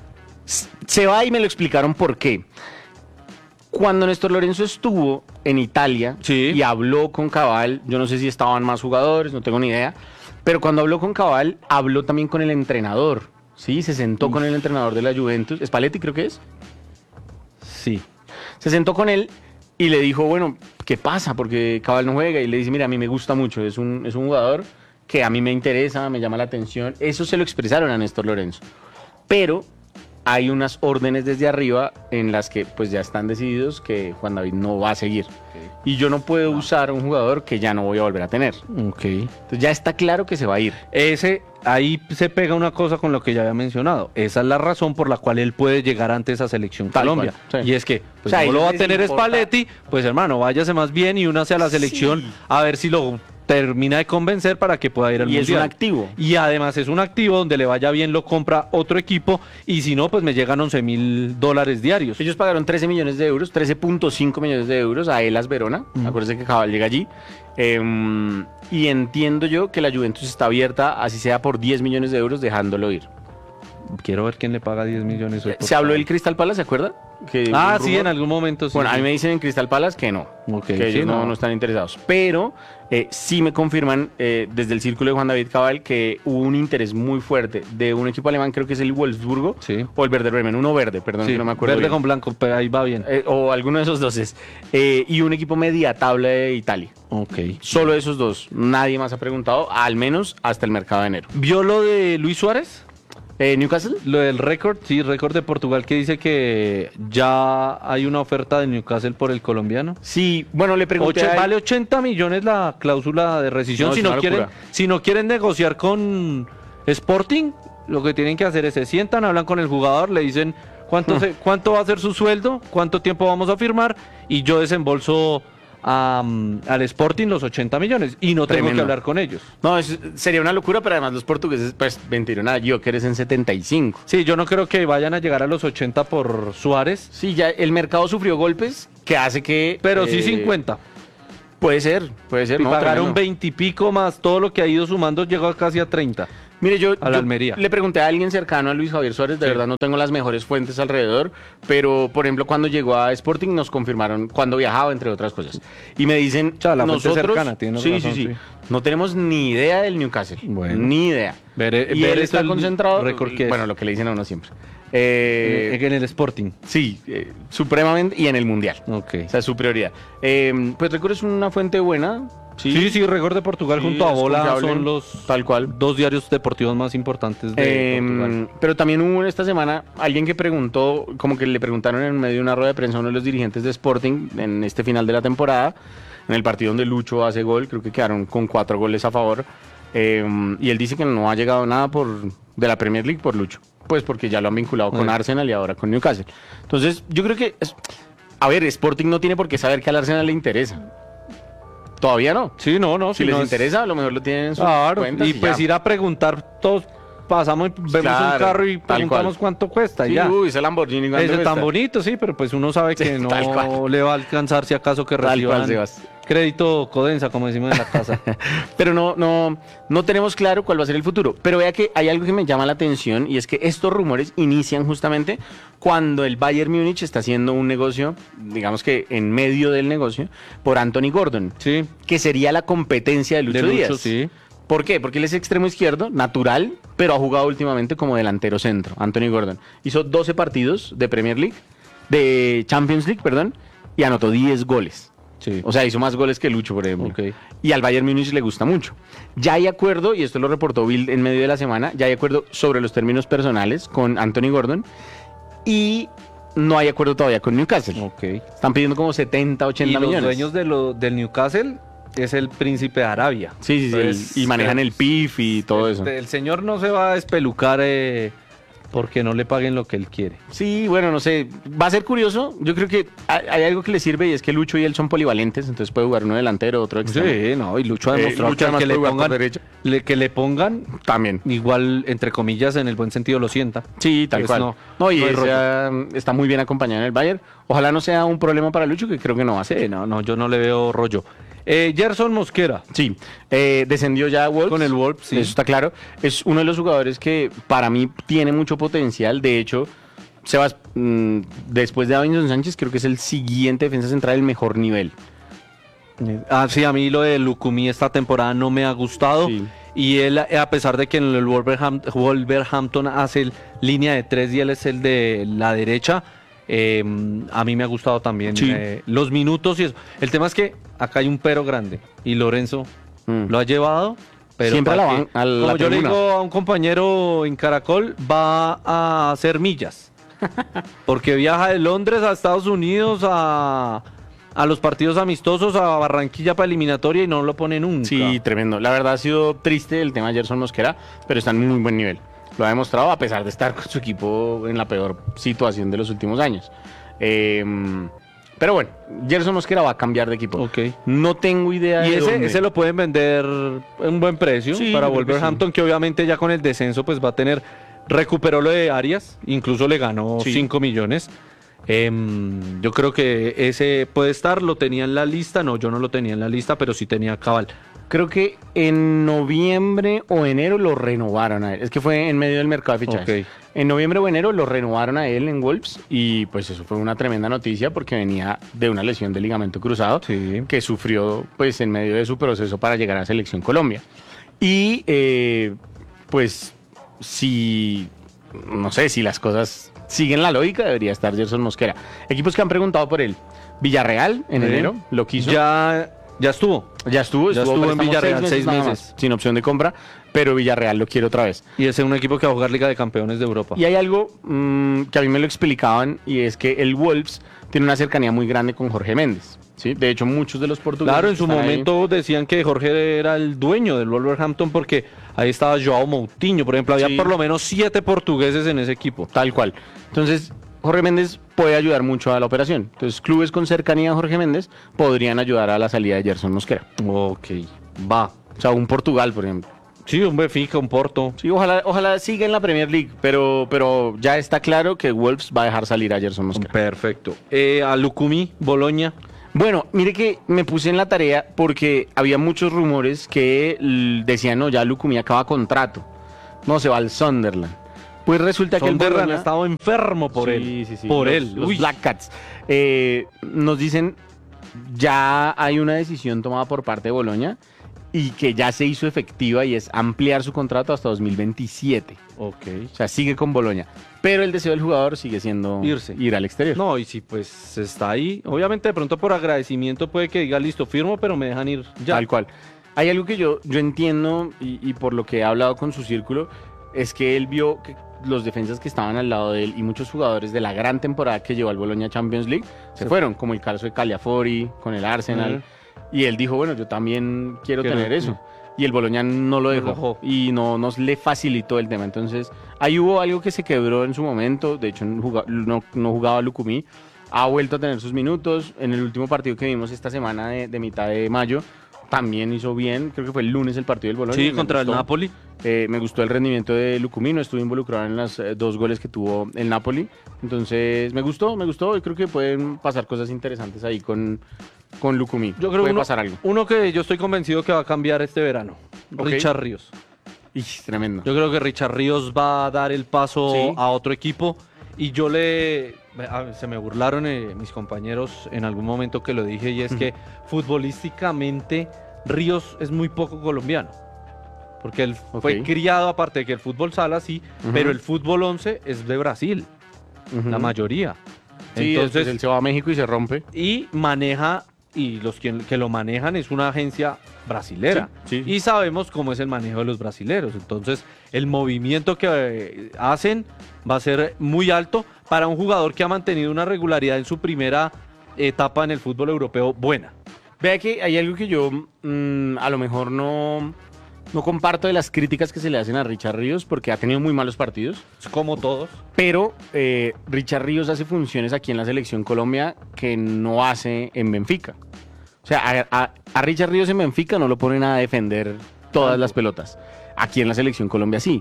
Se va y me lo explicaron por qué. Cuando Néstor Lorenzo estuvo en Italia sí. y habló con Cabal, yo no sé si estaban más jugadores, no tengo ni idea, pero cuando habló con Cabal, habló también con el entrenador, ¿sí? Se sentó Uf. con el entrenador de la Juventus, Spalletti creo que es. Sí. Se sentó con él y le dijo, bueno, ¿qué pasa? Porque Cabal no juega, y le dice, mira, a mí me gusta mucho, es un, es un jugador que a mí me interesa, me llama la atención. Eso se lo expresaron a Néstor Lorenzo. Pero hay unas órdenes desde arriba en las que pues ya están decididos que Juan David no va a seguir. Okay. Y yo no puedo no. usar un jugador que ya no voy a volver a tener. Okay. Entonces ya está claro que se va a ir. Ese, ahí se pega una cosa con lo que ya había mencionado. Esa es la razón por la cual él puede llegar ante esa selección Tal Colombia. Cual, sí. Y es que pues, o sea, no lo va a tener Spalletti, pues hermano, váyase más bien y únase a la selección sí. a ver si lo termina de convencer para que pueda ir al y mundial. Y es un activo. Y además es un activo donde le vaya bien, lo compra otro equipo, y si no, pues me llegan once mil dólares diarios. Ellos pagaron trece millones de euros, trece punto cinco millones de euros a Elas Verona. Mm. Acuérdense que Cabal llega allí. Eh, y entiendo yo que la Juventus está abierta, así sea por diez millones de euros, dejándolo ir. Quiero ver quién le paga diez millones hoy. Se habló del Crystal Palace, ¿se acuerda? Que ah, sí, en algún momento sí. Bueno, sí. a mí me dicen en Crystal Palace que no, okay, que ellos sí, no, no. no están interesados. Pero eh, sí me confirman eh, desde el círculo de Juan David Cabal que hubo un interés muy fuerte de un equipo alemán, creo que es el Wolfsburgo, sí. o el Werder Bremen, uno verde, perdón, sí, que no me acuerdo verde bien. con blanco, pero ahí va bien. Eh, o alguno de esos dos es. Eh, y un equipo media tabla de Italia. Ok. Solo esos dos, nadie más ha preguntado, al menos hasta el mercado de enero. ¿Vio lo de Luis Suárez? Eh, ¿Newcastle? Lo del récord, sí, récord de Portugal, que dice que ya hay una oferta de Newcastle por el colombiano. Sí, bueno, le pregunté Ocho, a él. Vale ochenta millones la cláusula de rescisión. No, si, es no una quieren, locura. si no quieren negociar con Sporting, lo que tienen que hacer es se sientan, hablan con el jugador, le dicen cuánto, se, cuánto va a ser su sueldo, cuánto tiempo vamos a firmar, y yo desembolso a, um, al Sporting los ochenta millones y no tengo Tremendo. que hablar con ellos. No, es- sería una locura, pero además los portugueses pues vendieron a Gyökeres en setenta y cinco. Sí, yo no creo que vayan a llegar a los ochenta por Suárez, Sí, ya el mercado sufrió golpes que hace que... pero sí eh, cincuenta. Puede ser, puede ser. Y no, pagaron tremendo. veinte y pico más todo lo que ha ido sumando, llegó casi a treinta. Mire, yo, a la yo Almería. le pregunté a alguien cercano a Luis Javier Suárez, de Sí. verdad no tengo las mejores fuentes alrededor, pero por ejemplo cuando llegó a Sporting nos confirmaron cuando viajaba, entre otras cosas. Y me dicen, O sea, la fuente nosotros, cercana, tienes sí, razón, sí, sí, sí. no tenemos ni idea del Newcastle, Bueno. ni idea. Ver- y ver él es está el concentrado, récord que es. bueno, lo que le dicen a uno siempre. Eh, Eh, en el Sporting. sí, eh, supremamente, y en el Mundial. Ok. O sea, su prioridad. Eh, pues Record es una fuente buena. Sí, Sí, sí, récord de Portugal Sí, junto a es Bola confiable, son los tal cual. dos diarios deportivos más importantes de Eh, Portugal. pero también hubo esta semana alguien que preguntó, como que le preguntaron en medio de una rueda de prensa a uno de los dirigentes de Sporting en este final de la temporada, en el partido donde Lucho hace gol, creo que quedaron con cuatro goles a favor, eh, y él dice que no ha llegado nada por de la Premier League por Lucho, pues porque ya lo han vinculado con Sí. Arsenal y ahora con Newcastle. Entonces, yo creo que, es- a ver, Sporting no tiene por qué saber que al Arsenal le interesa. Todavía no. Sí, no, no. Si les no es- interesa, a lo mejor lo tienen en sus Claro, cuentas y pues ya. ir a preguntar, todos pasamos, y vemos Claro, un carro y tal preguntamos cual. cuánto cuesta. y Sí, ya. uy, ese Lamborghini, ¿cuánto Ese tan cuesta? bonito, sí, pero pues uno sabe que Sí, no tal cual. le va a alcanzar si acaso que Tal reciban cual, Sebas. crédito Codensa, como decimos en la casa. Pero no, no, no tenemos claro cuál va a ser el futuro. Pero vea que hay algo que me llama la atención y es que estos rumores inician justamente cuando el Bayern Múnich está haciendo un negocio, digamos que en medio del negocio, por Anthony Gordon, Sí, que sería la competencia de Lucho, de Lucho, Díaz. sí. ¿Por qué? Porque él es extremo izquierdo, natural, pero ha jugado últimamente como delantero centro, Anthony Gordon. Hizo doce partidos de Premier League, de Champions League, perdón, y anotó diez goles. Sí. O sea, hizo más goles que Lucho, por ejemplo. Ok. Y al Bayern Múnich le gusta mucho. Ya hay acuerdo, y esto lo reportó Bild en medio de la semana, ya hay acuerdo sobre los términos personales con Anthony Gordon y no hay acuerdo todavía con Newcastle. Ok. Están pidiendo como setenta, Y ochenta los millones. dueños de lo, del Newcastle es el príncipe de Arabia. Sí, sí, sí. Entonces, y manejan eh, el P I F y todo eso. este, El señor no se va a espelucar eh, porque no le paguen lo que él quiere. Sí, bueno, no sé. Va a ser curioso. Yo creo que hay hay algo que le sirve y es que Lucho y él son polivalentes, entonces puede jugar uno delantero, otro extremo. Sí, no, y Lucho ha Eh, demostrado Lucho que, al además que le puede jugar por pongan, derecha. le- que le pongan, También. igual, entre comillas, en el buen sentido lo sienta. Sí, tal Pues cual. no, No, y no hay ese, ah, está muy bien acompañado en el Bayern. Ojalá no sea un problema para Lucho, que creo que no va a ser. Sí, no, no, yo no le veo rollo. Eh, Gerson Mosquera. Sí, eh, descendió ya a Wolves. Con el Wolves, sí. Eso está claro. Es uno de los jugadores que para mí tiene mucho potencial. De hecho, Sebas, mm, después de Davinson Sánchez, creo que es el siguiente defensa central del mejor nivel. Ah, sí, a mí lo de Lucumí esta temporada no me ha gustado. Sí. Y él, eh, a pesar de que en el Wolverham- Wolverhampton hace el- línea de tres y él es el de la derecha, eh, a mí me ha gustado también Sí. eh, los minutos y eso. El tema es que acá hay un pero grande y Lorenzo Mm. lo ha llevado. Pero Siempre a la ¿para ban- qué? a la Como yo le tribuna. digo a un compañero en Caracol, va a hacer millas. Porque viaja de Londres a Estados Unidos a, a los partidos amistosos, a Barranquilla para eliminatoria y no lo pone nunca. Sí, tremendo. La verdad ha sido triste el tema de Gerson Mosquera, pero está en muy buen nivel. Lo ha demostrado a pesar de estar con su equipo en la peor situación de los últimos años. Eh, pero bueno, Gerson Mosquera va a cambiar de equipo. Ok. No tengo idea Y de ese, dónde. ese lo pueden vender a un buen precio Sí, para yo creo que Wolverhampton, que, obviamente ya con el descenso pues va a tener, recuperó lo de Arias, incluso le ganó Sí. cinco millones. Em, yo creo que ese puede estar, lo tenía en la lista, no, yo no lo tenía en la lista, pero sí tenía cabal. Creo que en noviembre o enero lo renovaron a él. Es que fue en medio del mercado de fichajes. Ok. En noviembre o enero lo renovaron a él en Wolves y pues eso fue una tremenda noticia porque venía de una lesión de ligamento cruzado Sí. que sufrió pues en medio de su proceso para llegar a Selección Colombia. Y eh, pues si, no sé, si las cosas siguen la lógica debería estar Gerson Mosquera. Equipos que han preguntado por él. Villarreal en Sí. enero lo quiso. Ya, ya estuvo. Ya estuvo, Ya estuvo, estuvo en préstamo Villarreal seis nada meses. más, sin opción de compra, pero Villarreal lo quiere otra vez. Y ese es un equipo que va a jugar Liga de Campeones de Europa. Y hay algo mm, que a mí me lo explicaban y es que el Wolves tiene una cercanía muy grande con Jorge Méndez. ¿Sí? De hecho, muchos de los portugueses. Claro, en que su están ahí- momento decían que Jorge era el dueño del Wolverhampton porque ahí estaba Joao Moutinho, por ejemplo, había Sí. por lo menos siete portugueses en ese equipo. Tal cual. Entonces, Jorge Méndez puede ayudar mucho a la operación. Entonces, clubes con cercanía a Jorge Méndez podrían ayudar a la salida de Gerson Mosquera. Ok, va. O sea, un Portugal, por ejemplo. Sí, un Benfica, un Porto. Sí, ojalá, ojalá siga en la Premier League, pero, pero ya está claro que Wolves va a dejar salir a Gerson Mosquera. Perfecto. Eh, a Lucumí, Boloña. Bueno, mire que me puse en la tarea porque había muchos rumores que l- decían, no, ya Lucumí acaba contrato. No, se va al Sunderland. Pues resulta que el Sunderland Bologna- ha estado enfermo por Sí, él. sí, sí, Por los- él. Los Uy. Black Cats. Eh, nos dicen, ya hay una decisión tomada por parte de Boloña y que ya se hizo efectiva y es ampliar su contrato hasta dos mil veintisiete. Ok. O sea, sigue con Boloña. Pero el deseo del jugador sigue siendo Irse. ir al exterior. No, y si pues está ahí, obviamente de pronto por agradecimiento puede que diga, listo, firmo, pero me dejan ir ya. Tal cual. Hay algo que yo, yo entiendo y, y por lo que he hablado con su círculo, es que él vio que los defensas que estaban al lado de él y muchos jugadores de la gran temporada que llevó al Bologna Champions League se Se fueron, como el caso de Caliafori con el Arsenal. Y él dijo, bueno, yo también quiero Quiero- tener eso. Y el Bologna no lo No dejó, lo dejó. y no nos le facilitó el tema. Entonces, ahí hubo algo que se quebró en su momento. De hecho, no jugaba, no, no jugaba Lucumí. Ha vuelto a tener sus minutos. En el último partido que vimos esta semana de, de mitad de mayo, también hizo bien. Creo que fue el lunes el partido del Bologna. Sí, Me contra el gustó. Napoli. Eh, me gustó el rendimiento de Lucumí, no estuve involucrado en los eh, dos goles que tuvo el Napoli. Entonces, me gustó, me gustó. Y creo que pueden pasar cosas interesantes ahí con, con Lucumí. Yo creo Puede uno, pasar algo. uno que yo estoy convencido que va a cambiar este verano. Ok. Richard Ríos. Y tremendo. Yo creo que Richard Ríos va a dar el paso Sí. a otro equipo. Y yo le... a- Se me burlaron eh, mis compañeros en algún momento que lo dije. Y es Ujú. que futbolísticamente Ríos es muy poco colombiano. Porque él Ok. fue criado, aparte de que el fútbol sala sí, Ujú. pero el fútbol once es de Brasil, Ujú. la mayoría. Sí, Entonces, entonces él se va a México y se rompe. y maneja, y los que, que lo manejan es una agencia brasilera. Sí, sí. Y sabemos cómo es el manejo de los brasileros. Entonces, el movimiento que eh, hacen va a ser muy alto para un jugador que ha mantenido una regularidad en su primera etapa en el fútbol europeo buena. Vea que hay algo que yo mm, a lo mejor no, no comparto de las críticas que se le hacen a Richard Ríos porque ha tenido muy malos partidos. Es como todos. Pero eh, Richard Ríos hace funciones aquí en la selección Colombia que no hace en Benfica. O sea, a, a- a Richard Ríos en Benfica no lo ponen a defender todas Tanto. las pelotas. Aquí en la selección Colombia sí.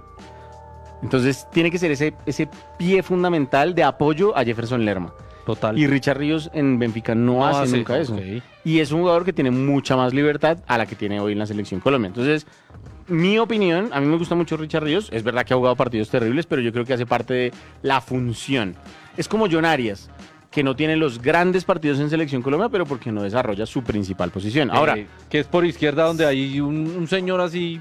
Entonces tiene que ser ese, ese pie fundamental de apoyo a Jefferson Lerma. Total. Y Richard Ríos en Benfica no, hace, nunca eso. ok. Y es un jugador que tiene mucha más libertad a la que tiene hoy en la selección Colombia. Entonces, mi opinión, a mí me gusta mucho Richard Ríos. Es verdad que ha jugado partidos terribles, pero yo creo que hace parte de la función. Es como John Arias, que no tiene los grandes partidos en selección Colombia, pero porque no desarrolla su principal posición. Ahora, Eh, que es por izquierda donde hay un, un señor así,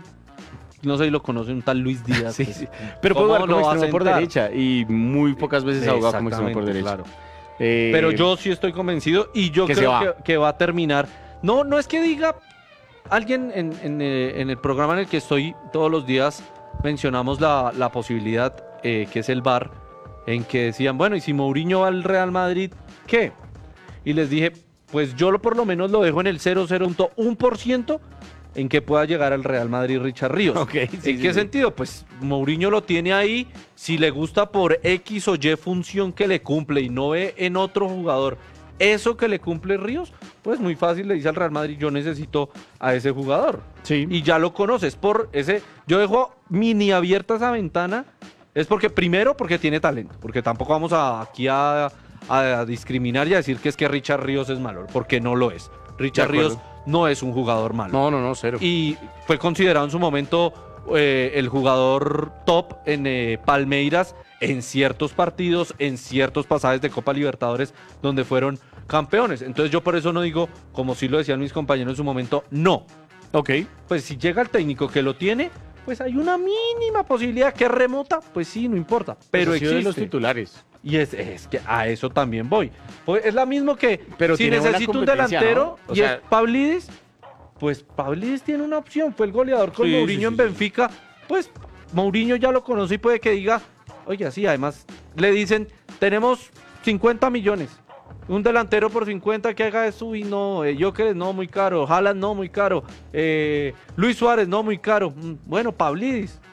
no sé si lo conocen, un tal Luis Díaz. sí, pues, sí. Pero puede ¿cómo jugar lo como va a extremo por sentar? derecha y muy pocas veces ha jugado como extremo por Exactamente, derecha. claro. Eh, Pero yo sí estoy convencido y yo que se creo va. que, que va a terminar. No, no es que diga alguien en, en, eh, en el programa en el que estoy todos los días mencionamos la, la posibilidad eh, que es el V A R, en que decían, bueno, y si Mourinho va al Real Madrid, ¿qué? Y les dije, pues yo lo, por lo menos lo dejo en el cero coma cero uno por ciento en que pueda llegar al Real Madrid Richard Ríos. Ok, sí, ¿En sí, qué sí. sentido? Pues Mourinho lo tiene ahí, si le gusta por X o Y función que le cumple y no ve en otro jugador eso que le cumple Ríos, pues muy fácil le dice al Real Madrid, yo necesito a ese jugador. Sí. Y ya lo conoces por ese, yo dejo mini abierta esa ventana, es porque primero porque tiene talento, porque tampoco vamos a, aquí a, a discriminar y a decir que es que Richard Ríos es malo, porque no lo es. Richard De acuerdo. Ríos no es un jugador malo. No, no, no, cero. Y fue considerado en su momento eh, el jugador top en eh, Palmeiras en ciertos partidos, en ciertos pasajes de Copa Libertadores donde fueron campeones. Entonces yo por eso no digo, como sí lo decían mis compañeros en su momento, no. Ok. Pues si llega el técnico que lo tiene, pues hay una mínima posibilidad que es remota, pues sí, no importa. Pero Pues ha sido de los existe. titulares. Y es, es que a eso también voy. Pues es la mismo que Pero si tiene buena necesito un competencia, delantero ¿no? O y sea- es Pavlidis, pues Pavlidis tiene una opción. Fue el goleador con Sí, sí, Mourinho sí, en sí. Benfica. Pues Mourinho ya lo conoce y puede que diga, oye, sí, además le dicen, tenemos cincuenta millones. Un delantero por cincuenta que haga eso y no, eh, Gyökeres no, muy caro, Haaland no, muy caro, eh, Luis Suárez no, muy caro. Mm, Bueno, Pavlidis.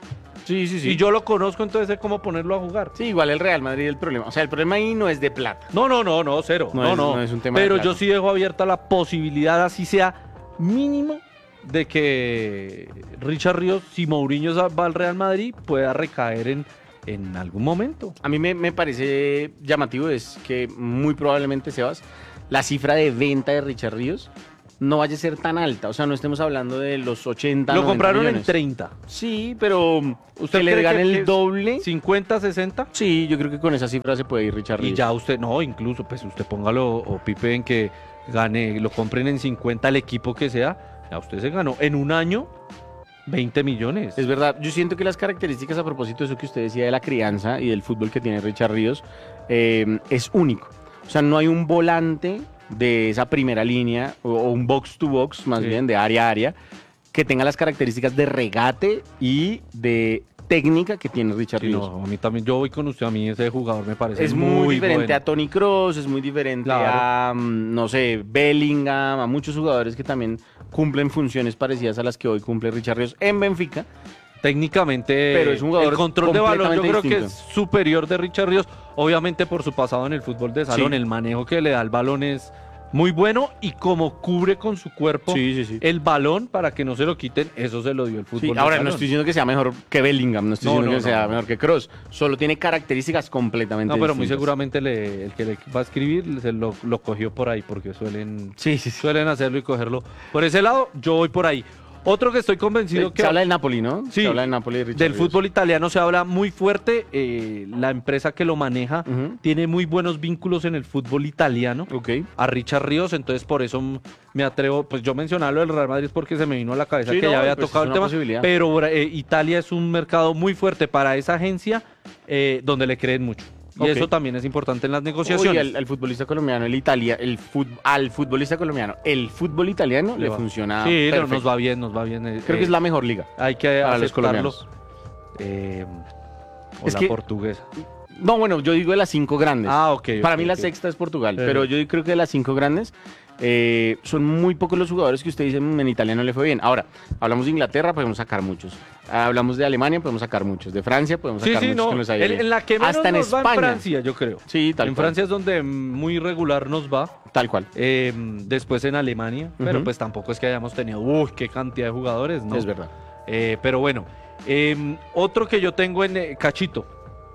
Sí, sí, sí. Y yo lo conozco, entonces sé cómo ponerlo a jugar. Sí, igual el Real Madrid el problema. O sea, el problema ahí no es de plata. No, no, no, no, cero. No No, es- no. no es un tema de Pero plata. yo sí dejo abierta la posibilidad, así sea mínimo, de que Richard Ríos, si Mourinho va al Real Madrid, pueda recaer en, en algún momento. A mí me, me parece llamativo es que muy probablemente, Sebas, la cifra de venta de Richard Ríos no vaya a ser tan alta. O sea, no estemos hablando de los ochenta, Lo noventa compraron en millones. treinta. Sí, pero ¿Usted que le cree gane que el es doble. cincuenta, sesenta? Sí, yo creo que con esa cifra se puede ir Richard Y Ríos. ya usted, no, incluso, pues usted póngalo o pipe en que gane, lo compren en cincuenta el equipo que sea. Ya usted se ganó en un año veinte millones. Es verdad, yo siento que las características a propósito de eso que usted decía de la crianza y del fútbol que tiene Richard Ríos eh, es único. O sea, no hay un volante de esa primera línea o, o un box to box, más Sí. bien de área a área, que tenga las características de regate y de técnica que tiene Richard Sí, Ríos. no, a mí también, yo voy con usted, a mí ese jugador me parece Es muy, diferente bueno. a Toni Kroos, es muy diferente Claro. a, mm, no sé, Bellingham, a muchos jugadores que también cumplen funciones parecidas a las que hoy cumple Richard Ríos en Benfica. Técnicamente, Pero es un jugador el control de balón yo completamente creo que distinto. es superior de Richard Ríos, obviamente por su pasado en el fútbol de salón, Sí. el manejo que le da el balón es muy bueno y como cubre con su cuerpo Sí, sí, sí. el balón para que no se lo quiten, eso se lo dio el fútbol Sí, de ahora salón. no estoy diciendo que sea mejor que Bellingham, no estoy No, diciendo no, que no, sea no. mejor que Kroos, solo tiene características completamente No, pero muy distintas. seguramente le- el que le va a escribir se lo, lo cogió por ahí, porque suelen, Sí, sí, sí. suelen hacerlo y cogerlo. Por ese lado, yo voy por ahí. Otro que estoy convencido Se que habla del Napoli, ¿no? Sí, Se habla del Napoli de Richard del Ríos. fútbol italiano se habla muy fuerte. eh, la empresa que lo maneja Ujú. tiene muy buenos vínculos en el fútbol italiano. Ok. A Richard Ríos, entonces por eso m- me atrevo, pues yo mencionaba lo del Real Madrid porque se me vino a la cabeza Sí, que no, ya había pues tocado es el una tema, posibilidad. pero eh, Italia es un mercado muy fuerte para esa agencia eh, donde le creen mucho. Y Ok. eso también es importante en las Uy, negociaciones. al, al futbolista colombiano, el Italia, el fut- al futbolista colombiano, el fútbol italiano le, va. funciona Sí, no, perfecto. nos va bien, nos va bien. eh, Creo que eh, es la mejor liga. Hay que para los aceptarlo. colombianos. Eh, o Es la que- portuguesa. No, bueno, yo digo de las cinco grandes. Ah, ok. Para ok, mí la ok. sexta es Portugal, Pero- pero yo creo que de las cinco grandes eh, son muy pocos los jugadores que usted dice "Mm, en Italia no le fue bien". Ahora, hablamos de Inglaterra, podemos sacar muchos. Hablamos de Alemania, podemos sacar muchos. De Francia, podemos Sí, sacar sí, muchos no. que nos ha ido En, bien. en la que menos Hasta en nos va en España. Francia, yo creo. Sí, tal en cual. Francia es donde muy regular nos va. Tal cual. Eh, después en Alemania, pero Ujú. pues tampoco es que hayamos tenido, uy, qué cantidad de jugadores, ¿no? Es verdad. Eh, pero bueno, eh, otro que yo tengo en eh, Cachito.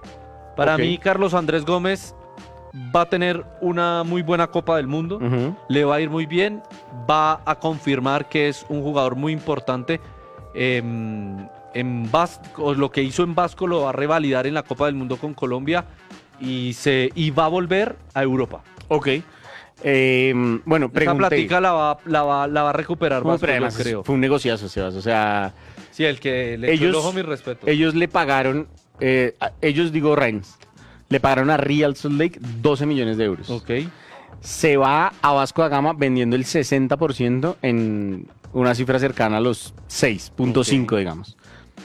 Para Ok. mí, Carlos Andrés Gómez va a tener una muy buena Copa del Mundo. Ujú. Le va a ir muy bien, va a confirmar que es un jugador muy importante. em, en Vasco, lo que hizo en Vasco lo va a revalidar en la Copa del Mundo con Colombia y, se, y va a volver a Europa. Ok. Eh, bueno, Esa pregunté. platica la va, la va, la va a recuperar Uy, Vasco, pero yo además creo. fue un negociazo, Sebas. O sea, Sí, el que le echó el ellos- ojo, mi respeto. ellos le pagaron, eh, a- ellos digo Rennes, le pagaron a Real Salt Lake doce millones de euros. Ok. Se va a Vasco da Gama vendiendo el sesenta por ciento en una cifra cercana a los seis punto cinco, Ok. digamos.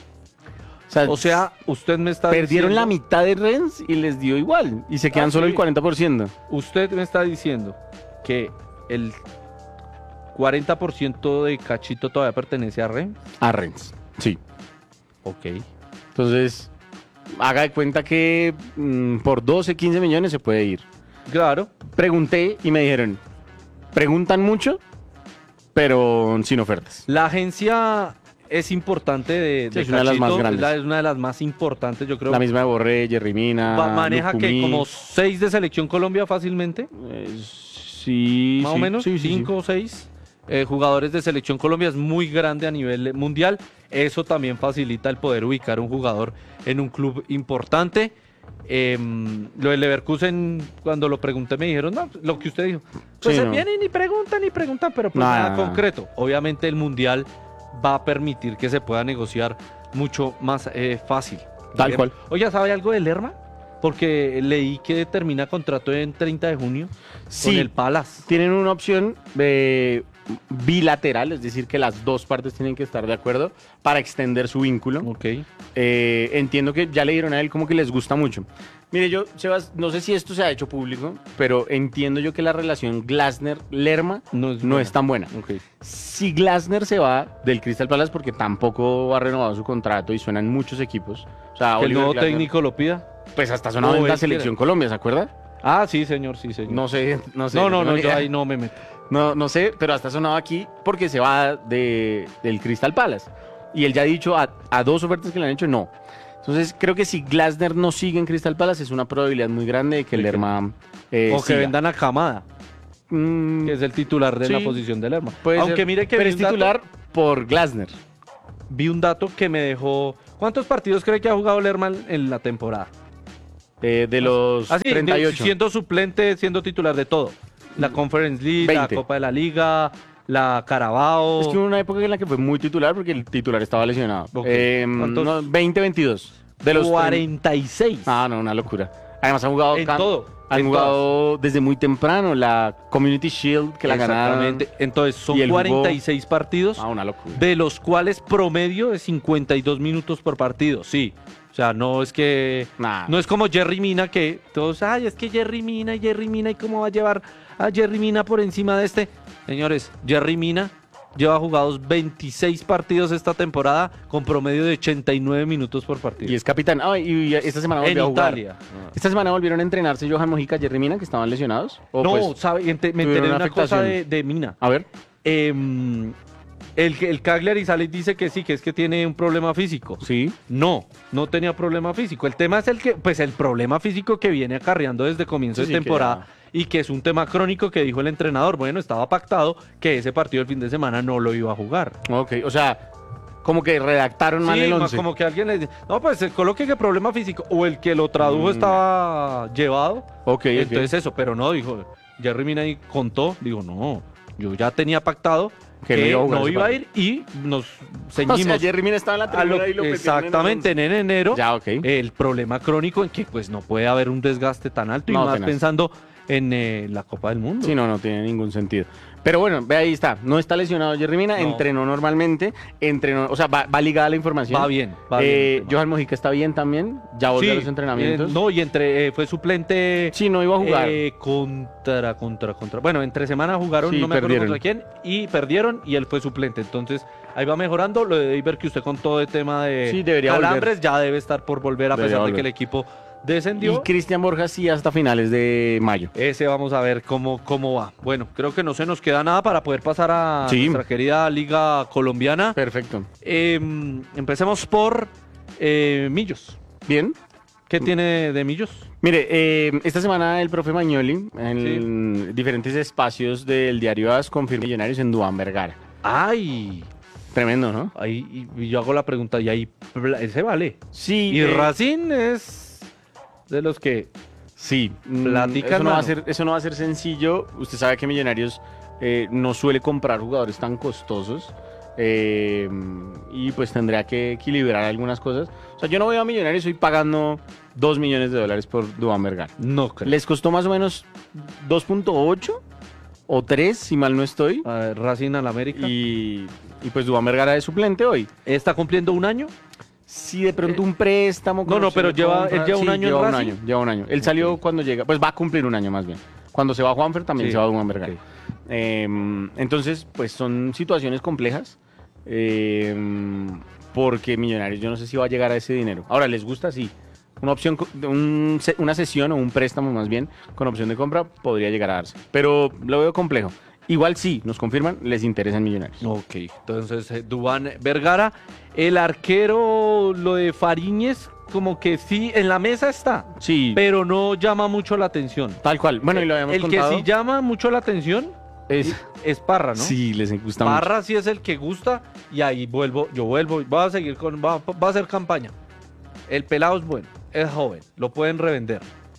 O sea, O sea, usted me está perdieron la diciendo, mitad de Rennes y les dio igual. Y se quedan Ah, solo sí. el cuarenta por ciento. usted me está diciendo que el cuarenta por ciento de Cachito todavía pertenece a Ren. A Rennes. Sí. Ok. Entonces, haga de cuenta que mm, por doce, quince millones se puede ir. Claro. Pregunté y me dijeron, preguntan mucho, pero sin ofertas. La agencia es importante de, Sí, de es una de las más Cachito, grandes. Es, la- es una de las más importantes, yo creo. La misma de Borré, Jerry Mina, Va- maneja que Lucumí. como seis de selección Colombia fácilmente. Eh, sí, Más sí, o menos, sí, sí, sí. cinco o seis eh, jugadores de selección Colombia, es muy grande a nivel mundial. Eso también facilita el poder ubicar un jugador en un club importante. Eh, lo del Leverkusen, cuando lo pregunté, me dijeron, no, lo que usted dijo. Pues Sí, se no. vienen y preguntan y preguntan, pero pues No, nada no, no. concreto. Obviamente el mundial va a permitir que se pueda negociar mucho más eh, fácil. Tal Lerma. cual. Oye, ¿sabe algo de Lerma? Porque leí que termina contrato en treinta de junio Sí. con el Palace. Tienen una opción de bilateral, es decir, que las dos partes tienen que estar de acuerdo para extender su vínculo. Ok. Eh, entiendo que ya le dieron a él como que les gusta mucho. Mire, yo, Sebas, no sé si esto se ha hecho público, pero entiendo yo que la relación Glasner-Lerma No es no buena. es tan buena. Ok. Si Glasner se va del Crystal Palace porque tampoco ha renovado su contrato y suenan muchos equipos. O sea, Que el Oliver nuevo Glasner, técnico lo pida. pues hasta sonado o en la él selección quiere. Colombia, ¿se acuerda? Ah, sí, señor, sí, señor. No sé, no sé. no, no, tengo no, ni yo idea. ahí no me meto. No, no sé, pero hasta sonado aquí porque se va de, del Crystal Palace. Y él ya ha dicho a, a dos ofertas que le han hecho, no. Entonces, creo que si Glasner no sigue en Crystal Palace, es una probabilidad muy grande de que De que- Lerma eh, o que siga. vendan a Camada, Mm, que es el titular de sí, la posición de Lerma. puede Aunque ser, mire que pero vi es un dato- titular por Glasner. vi un dato que me dejó. ¿Cuántos partidos cree que ha jugado Lerma en- en la temporada? Eh, de los Así, treinta y ocho. siendo suplente, siendo titular de todo. La Conference League, veinte. la Copa de la Liga, la Carabao. Es que hubo una época en la que fue muy titular porque el titular estaba lesionado. Ok. Eh, ¿Cuántos? no, veinte veintidós. De los cuarenta y seis. Ah, no, una locura. Además han jugado En cam- todo, Han en jugado desde muy temprano la Community Shield que la ganaron. Exactamente. Entonces son Y él jugó- cuarenta y seis partidos, Ah, una locura. de los cuales promedio de cincuenta y dos minutos por partido. Sí. O sea, no es que. Nah. No es como Jerry Mina, que todos, ay, es que Jerry Mina y Jerry Mina, ¿y cómo va a llevar a Jerry Mina por encima de este? Señores, Jerry Mina lleva jugados veintiséis partidos esta temporada con promedio de ochenta y nueve minutos por partido. Y es capitán. Ah, y esta semana volvió en a jugar. Italia. Esta semana volvieron a entrenarse Johan Mojica y Jerry Mina, que estaban lesionados. ¿O No, pues, sabe, ente- me tuvieron enteré de una una cosa afectación? de, de Mina. a ver. Em, el, el Cagliari sale y dice que sí, que es que tiene un problema físico. Sí. No, no tenía problema físico. El tema es el que, pues el problema físico que viene acarreando desde comienzo Sí, de sí, que temporada y que es un tema crónico que dijo el entrenador. Bueno, estaba pactado que ese partido del fin de semana no lo iba a jugar. Ok, o sea, como que redactaron mal Sí, el más once. como que alguien le dice, no, pues se coloque que problema físico o el que lo tradujo Mm. estaba llevado. Ok, ok. Entonces eso, pero no, dijo, Jerry Mina ahí contó, digo, no, yo ya tenía pactado que, Que no iba a jugar no ese iba a partido. ir y nos O ceñimos sea, Jerry Mina estaba en la a lo- tribuna y lo metieron en el exactamente once. en, enero. Ya, ok. El problema crónico en que pues no puede haber un desgaste tan alto y No, más tenaz. pensando en eh, la Copa del Mundo. Sí, no, no tiene ningún sentido. Pero bueno, ve ahí está. No está lesionado Jerry Mina, No. entrenó normalmente, entrenó, o sea, va, va ligada la información. Va bien, va Eh, bien. el tema. Johan Mojica está bien también, ya volvió Sí, a los entrenamientos. eh, no, y entre eh, fue suplente Sí, no iba a jugar. eh, contra, contra, contra. Bueno, entre semana jugaron, Sí, no me acuerdo perdieron. contra quién, y perdieron y él fue suplente. Entonces, ahí va mejorando. Lo de Iber que usted contó de tema de Sí, debería calambres ya debe estar por volver a Debería pesar de volver. que el equipo Y descendió. Cristian Borja sí hasta finales de mayo. Ese vamos a ver cómo, cómo va. Bueno, creo que no se nos queda nada para poder pasar a Sí. nuestra querida liga colombiana. Perfecto. Eh, empecemos por eh, Millos. Bien. ¿Qué tiene de Millos? Mire, eh, esta semana el profe Magnoli, en diferentes espacios del diario AS, confirmó Millonarios en Duván Vergara. ¡Ay! Tremendo, ¿no? Ahí, y yo hago la pregunta, y ahí pla- ese vale. Sí. Y eh, Racing es de los que Sí, mm, Platica, eso no, va a hermano. ser, eso no va a ser sencillo. Usted sabe que Millonarios eh, no suele comprar jugadores tan costosos eh, y pues tendría que equilibrar algunas cosas. O sea, yo no veo a Millonarios hoy pagando dos millones de dólares por Duván Vergara. no creo. Les costó más o menos dos punto ocho o tres, si mal no estoy. A ver, Racing al América. Y, y pues Duván Vergara es suplente hoy. ¿Está cumpliendo un año? Si de pronto un préstamo. Eh, no, no, opción pero de lleva- compra- él lleva un año en lleva un Racing. año, lleva un año. Él salió Ok. cuando llega, pues va a cumplir un año más bien. Cuando se va Juanfer también Sí, se va Duván Vergara. ok. Eh, entonces, pues son situaciones complejas. eh, porque Millonarios, yo no sé si va a llegar a ese dinero. Ahora, ¿les gusta? Sí. Una opción, co- de un se- una sesión o un préstamo más bien con opción de compra podría llegar a darse. Pero lo veo complejo. Igual sí, nos confirman, les interesa en Millonarios. Ok, entonces eh, Duván Vergara. El arquero, lo de Fariñez, como que sí, en la mesa está, Sí, pero no llama mucho la atención. tal cual. Bueno, y lo habíamos El contado. que sí llama mucho la atención es, es Parra, ¿no? Sí, les gusta mucho. Parra sí es el que gusta y ahí vuelvo, yo vuelvo, voy a seguir con, va, va a hacer campaña. El pelado es bueno, es joven, lo pueden revender.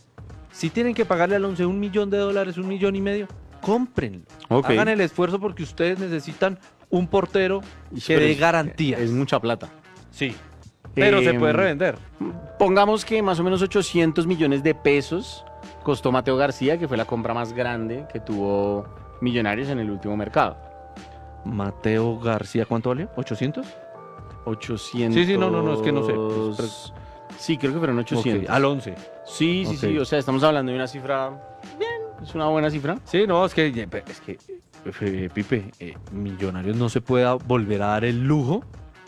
Si tienen que pagarle al once un millón de dólares, un millón y medio, cómprenlo. Ok. Hagan el esfuerzo porque ustedes necesitan un portero que Pero dé es- garantías. Es mucha plata. Sí, pero se Em, puede revender. Pongamos que más o menos ochocientos millones de pesos costó Mateo García, que fue la compra más grande que tuvo Millonarios en el último mercado. Mateo García, ¿cuánto valió? ¿ochocientos? ochocientos. Sí, sí, no, no, no, es que no sé. Pues, sí, creo que fueron ochocientos. Ok, al once. Sí, sí, Ok. sí, o sea, estamos hablando de una cifra bien, es una buena cifra. Sí, no, es que, es que eh, Pipe, eh, Millonarios no se pueda volver a dar el lujo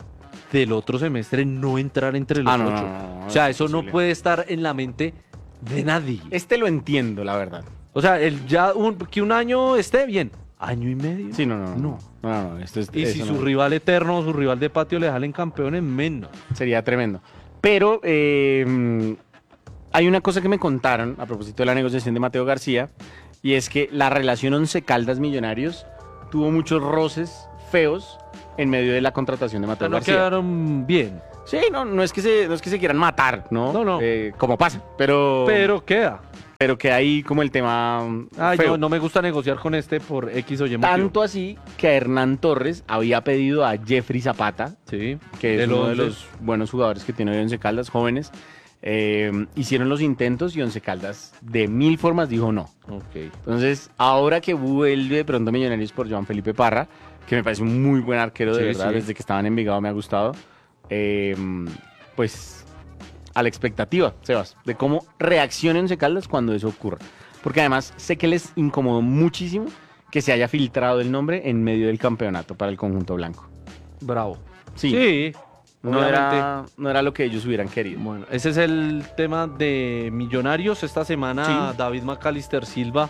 del otro semestre no entrar entre los Ah, no, ocho. no, no, no, o sea, es eso no imposible. puede estar en la mente de nadie. Este lo entiendo, la verdad. O sea, el ya un, que un año esté bien. ¿Año y medio? Sí, no, no, no. No. No, no, no, esto es, Y si eso su no. rival eterno o su rival de patio le jalen campeones, menos. Sería tremendo. Pero eh, hay una cosa que me contaron a propósito de la negociación de Mateo García, y es que la relación Once Caldas Millonarios tuvo muchos roces feos en medio de la contratación de Mateo No García. quedaron bien, Sí, no, no es que se, no es que se quieran matar, ¿no? No, no. Eh, como pasa, pero, pero queda. pero que hay como el tema Ay, feo. no, no me gusta negociar con este por X o Y motivo. Tanto así que Hernán Torres había pedido a Jeffrey Zapata, Sí, que es del uno de once. los buenos jugadores que tiene hoy Once Caldas, jóvenes. Eh, hicieron los intentos y Once Caldas de mil formas dijo no. Ok. Entonces, ahora que vuelve de pronto Millonarios por Joan Felipe Parra, que me parece un muy buen arquero de Sí, verdad, sí. desde que estaba en Envigado me ha gustado, eh, pues a la expectativa, Sebas, de cómo reaccione Once Caldas cuando eso ocurra. Porque además sé que les incomodó muchísimo que se haya filtrado el nombre en medio del campeonato para el conjunto blanco. Bravo. Sí, Sí, no, obviamente. era, no era lo que ellos hubieran querido. Bueno, ese es el tema de Millonarios. Esta semana Sí. David McAllister Silva,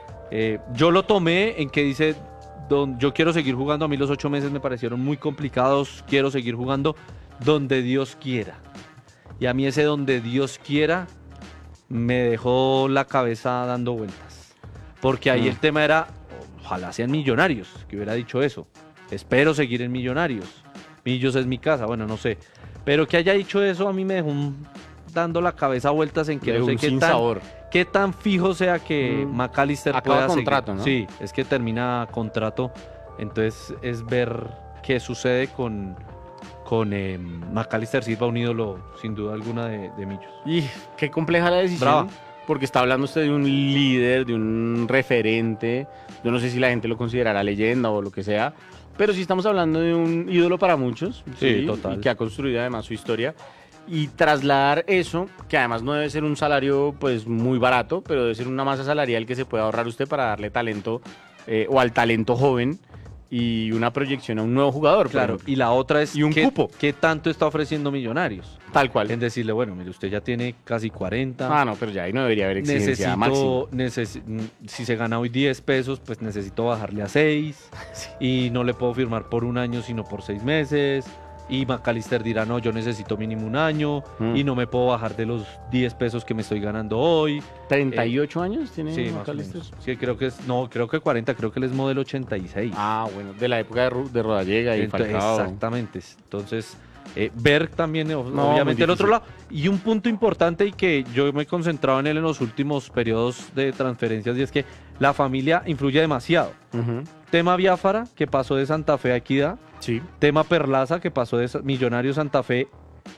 eh, yo lo tomé en que dice, don, yo quiero seguir jugando, a mí los ocho meses me parecieron muy complicados, quiero seguir jugando donde Dios quiera. Y a mí ese donde Dios quiera me dejó la cabeza dando vueltas. Porque ahí Mm. el tema era, ojalá sean Millonarios, que hubiera dicho eso. Espero seguir en Millonarios. Millos es mi casa, bueno, no sé. Pero que haya dicho eso a mí me dejó un- dando la cabeza vueltas en que De no sé un qué sin tan, sabor. qué tan fijo sea que Mm. McAllister Acaba pueda contrato, seguir. ¿no? Sí, es que termina contrato. Entonces es ver qué sucede con, con eh, McAllister Silva, un ídolo sin duda alguna de, de Millos. Y qué compleja la decisión. Brava. Porque está hablando usted de un líder, de un referente. Yo no sé si la gente lo considerará leyenda o lo que sea. Pero sí estamos hablando de un ídolo para muchos. Sí, total. Y que ha construido además su historia. Y trasladar eso, que además no debe ser un salario pues muy barato, pero debe ser una masa salarial que se puede ahorrar usted para darle talento eh, o al talento joven y una proyección a un nuevo jugador. por Claro, ejemplo. y la otra es Y un qué, cupo. qué tanto está ofreciendo Millonarios. Tal cual. En decirle, bueno, mire, usted ya tiene casi cuarenta. Ah, no, pero ya ahí no debería haber exigencia máxima. necesito, necesi- mm, si se gana hoy diez pesos, pues necesito bajarle a seis. Y no le puedo firmar por un año, sino por seis meses. Y McAllister dirá, no, yo necesito mínimo un año. Mm. Y no me puedo bajar de los diez pesos que me estoy ganando hoy. ¿treinta y ocho años tiene Sí, más o McAllister? menos. Sí, creo que es, no, creo que cuarenta, creo que él es modelo ochenta y seis. Ah, bueno, de la época de, Ru- de Rodallega y Entonces, Falcao. exactamente. Entonces, eh, ver también, o- No, obviamente, muy el otro difícil. lado. Y un punto importante y que yo me he concentrado en él en los últimos periodos de transferencias, y es que la familia influye demasiado. Ujú. Tema Biafara, que pasó de Santa Fe a Equidad. Sí, Tema Perlaza, que pasó de Sa- Millonarios Santa Fe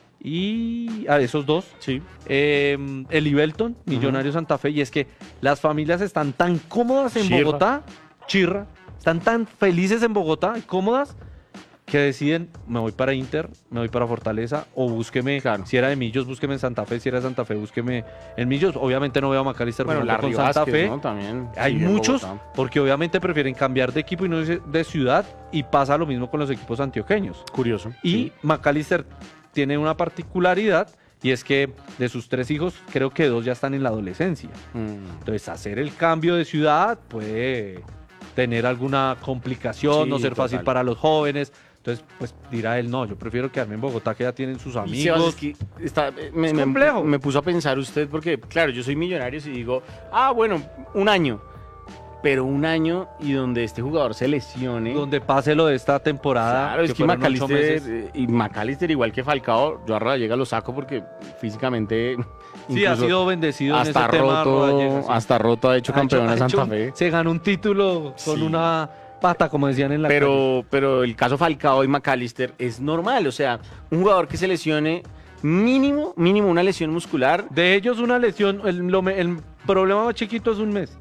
y a esos dos. sí. Eh, Eli Belton, Millonarios Santa Fe. Y es que las familias están tan cómodas en Chirra. Bogotá, chirra, están tan felices en Bogotá y cómodas que deciden, me voy para Inter, me voy para Fortaleza, o búsqueme, Claro. si era de Millos, búsqueme en Santa Fe, si era de Santa Fe, búsqueme en Millos. Obviamente no veo a McAllister Bueno, jugando Larry con Santa Vázquez, Fe. ¿no? También. Hay sigue en muchos, Bogotá. porque obviamente prefieren cambiar de equipo y no de de ciudad, y pasa lo mismo con los equipos antioqueños. Curioso. Y sí. McAllister tiene una particularidad, y es que de sus tres hijos, creo que dos ya están en la adolescencia. Mm. Entonces, hacer el cambio de ciudad puede tener alguna complicación, Sí, no ser fácil total. para los jóvenes. Entonces, pues dirá él, no, yo prefiero quedarme en Bogotá, que ya tienen sus Y Sebas, amigos. es que está- me, Es me- complejo. me puso a pensar usted, porque claro, yo soy millonario y digo, ah, bueno, un año. Pero un año y donde este jugador se lesione. Donde pase lo de esta temporada. Claro, es que fueron ocho McAllister, meses. eh, y McAllister, igual que Falcao, yo a Rodallega lo saco porque físicamente. Sí, ha incluso sido bendecido en hasta ese tema. Rodallega, roto, sí. hasta roto ha hecho Ha campeón hecho- a ha Santa hecho- Fe. Se ganó un título con Sí. una pata, como decían en la calle. Pero, pero el caso Falcao y McAllister es normal. O sea, un jugador que se lesione mínimo, mínimo una lesión muscular. De ellos una lesión, el, lo me- el problema más chiquito es un mes.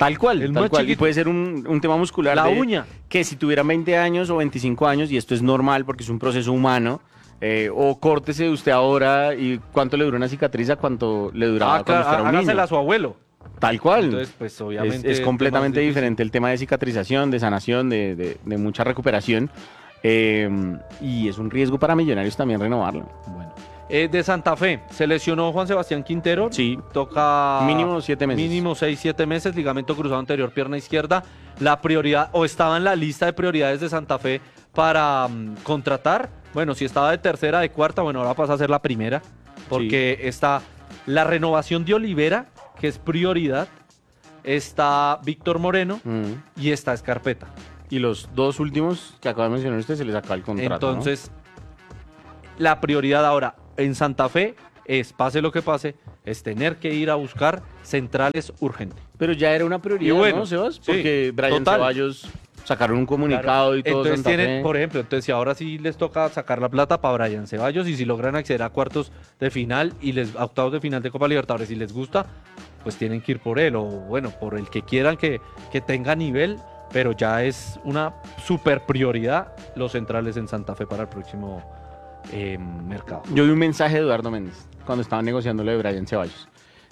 Tal cual, El tal más cual. Y chiquito. puede ser un, un tema muscular. La de- uña. Que si tuvieran veinte años o veinticinco años, y esto es normal porque es un proceso humano, eh, o córtese usted ahora y cuánto le dura una cicatriz a cuánto le duraba Ah, cuando claro, usted era un hágasela niño. a su abuelo. Tal cual. Entonces, pues es, obviamente. es el completamente tema es diferente el tema de cicatrización, de sanación, de, de- de mucha recuperación. eh, y es un riesgo para Millonarios también renovarlo. difícil. Bueno. Eh, de Santa Fe, se lesionó Juan Sebastián Quintero. Sí. Toca. Mínimo siete meses. Mínimo seis, siete meses, ligamento cruzado anterior, pierna izquierda. La prioridad, o estaba en la lista de prioridades de Santa Fe para mm, contratar. Bueno, si estaba de tercera, de cuarta, bueno, ahora pasa a ser la primera. Porque está la renovación de Olivera, que es prioridad. Está Víctor Moreno Mm. y está Escarpeta. Y los dos últimos que acaba de mencionar usted se les acaba el contrato. ¿no? Entonces, la prioridad ahora en Santa Fe es, pase lo que pase, es tener que ir a buscar centrales urgente. Pero ya era una prioridad, Y bueno, ¿no, Sebas? sí, Porque Brian total. Ceballos sacaron un comunicado y todo Entonces Santa tienen, Fe. por ejemplo, entonces si ahora sí les toca sacar la plata para Brian Ceballos y si logran acceder a cuartos de final y les a octavos de final de Copa Libertadores y les gusta, pues tienen que ir por él o bueno, por el que quieran que, que tenga nivel, pero ya es una super prioridad los centrales en Santa Fe para el próximo eh, mercado. Yo vi un mensaje de Eduardo Méndez cuando estaban negociando lo de Brian Ceballos.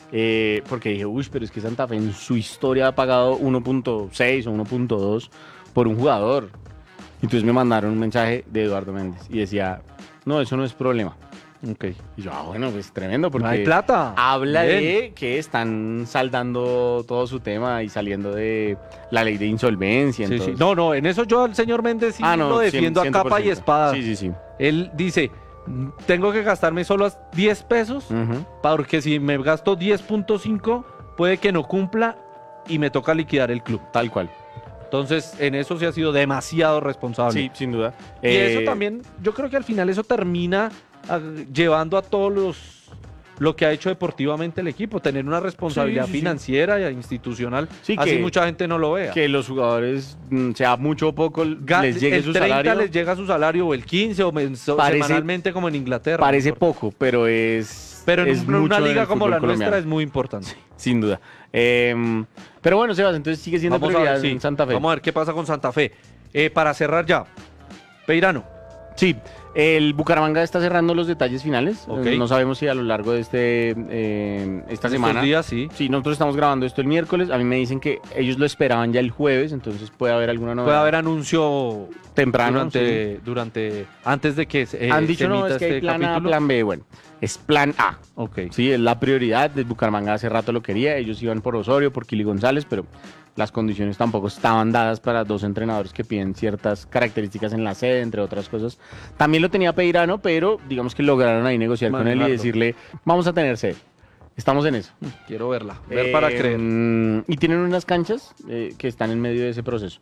Eh, porque dije, uy, pero es que Santa Fe en su historia ha pagado uno punto seis o uno punto dos por un jugador. Entonces me mandaron un mensaje de Eduardo Méndez y decía, no, eso no es problema. Okay. Y yo, ah, bueno, pues tremendo, porque No hay plata. habla Bien. de que están saldando todo su tema y saliendo de la ley de insolvencia. Sí, sí. entonces- No, no, en eso yo al señor Méndez sí Ah, no, lo defiendo cien- a capa y cien por ciento. espada. Sí, sí, sí. Él dice, tengo que gastarme solo diez pesos, Ujú. porque si me gasto diez punto cinco, puede que no cumpla y me toca liquidar el club. Tal cual. Entonces, en eso sí ha sido demasiado responsable. Sí, sin duda. Y Eh, eso también, yo creo que al final eso termina ah, llevando a todos los lo que ha hecho deportivamente el equipo, tener una responsabilidad Sí, sí, sí. financiera e institucional, Sí, así que- mucha gente no lo vea. que los jugadores, mm, sea mucho o poco, Ga- les llegue el su treinta salario. les llega su salario o el quince o menso- Parece- semanalmente como en Inglaterra. Parece no importa. poco, pero es. Pero en es un- una mucho en liga el como fútbol la colombiano. nuestra es muy importante. Sin duda. Eh, pero bueno, Sebas, entonces sigue siendo Vamos a prioridad ver, sí. en Santa Fe. Vamos a ver qué pasa con Santa Fe. Eh, para cerrar ya, Peirano. Sí, el Bucaramanga está cerrando los detalles finales. Ok. No sabemos si a lo largo de este eh, esta Estos semana. días, sí. Sí, nosotros estamos grabando esto el miércoles. A mí me dicen que ellos lo esperaban ya el jueves, entonces puede haber alguna novedad. Puede haber anuncio temprano. durante, durante, antes de que se, eh, Han dicho se no, emita es que hay este plan A, capítulo. plan B. Bueno, es plan A. Ok. Sí, es la prioridad. De Bucaramanga hace rato lo quería. Ellos iban por Osorio, por Kili González, pero las condiciones tampoco estaban dadas para dos entrenadores que piden ciertas características en la sede, entre otras cosas. También lo tenía Peirano, pero digamos que lograron ahí negociar con él y Manejarlo. decirle, vamos a tener sede. Estamos en eso. Quiero verla. Ver Eh, para creer. Y tienen unas canchas eh, que están en medio de ese proceso.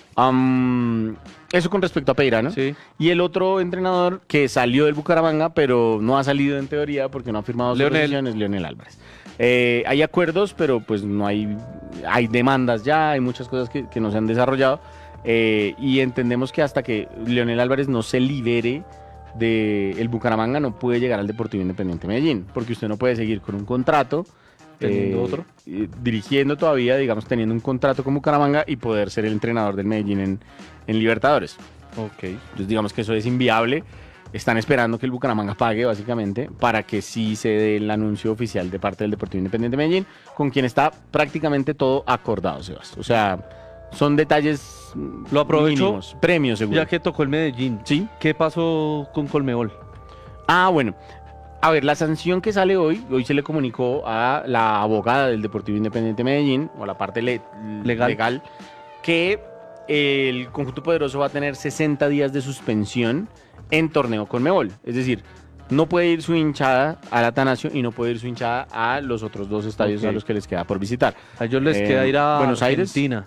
Am, eso con respecto a Peirano. Sí. Y el otro entrenador que salió del Bucaramanga, pero no ha salido en teoría porque no ha firmado su Leonel. rescisión, es Leonel Álvarez. Eh, hay acuerdos, pero pues no hay, hay demandas ya, hay muchas cosas que, que no se han desarrollado. eh, y entendemos que hasta que Leonel Álvarez no se libere de el Bucaramanga no puede llegar al Deportivo Independiente Medellín, porque usted no puede seguir con un contrato. Teniendo otro. eh, dirigiendo todavía, digamos, teniendo un contrato con Bucaramanga y poder ser el entrenador del Medellín en, en Libertadores. Ok. Entonces digamos que eso es inviable. Están esperando que el Bucaramanga pague básicamente para que sí se dé el anuncio oficial de parte del Deportivo Independiente Medellín, con quien está prácticamente todo acordado, Sebas. O sea, son detalles mm, Lo aprovecho, mínimos, premios seguro. Ya que tocó el Medellín, Sí. ¿qué pasó con Colmebol? Ah, bueno. A ver, la sanción que sale hoy, hoy se le comunicó a la abogada del Deportivo Independiente Medellín, o la parte le- Legal. legal, que el conjunto poderoso va a tener sesenta días de suspensión en torneo Conmebol. Es decir, no puede ir su hinchada al Atanasio y no puede ir su hinchada a los otros dos estadios Ok. a los que les queda por visitar. A ellos les Eh, queda ir a Buenos Aires. Argentina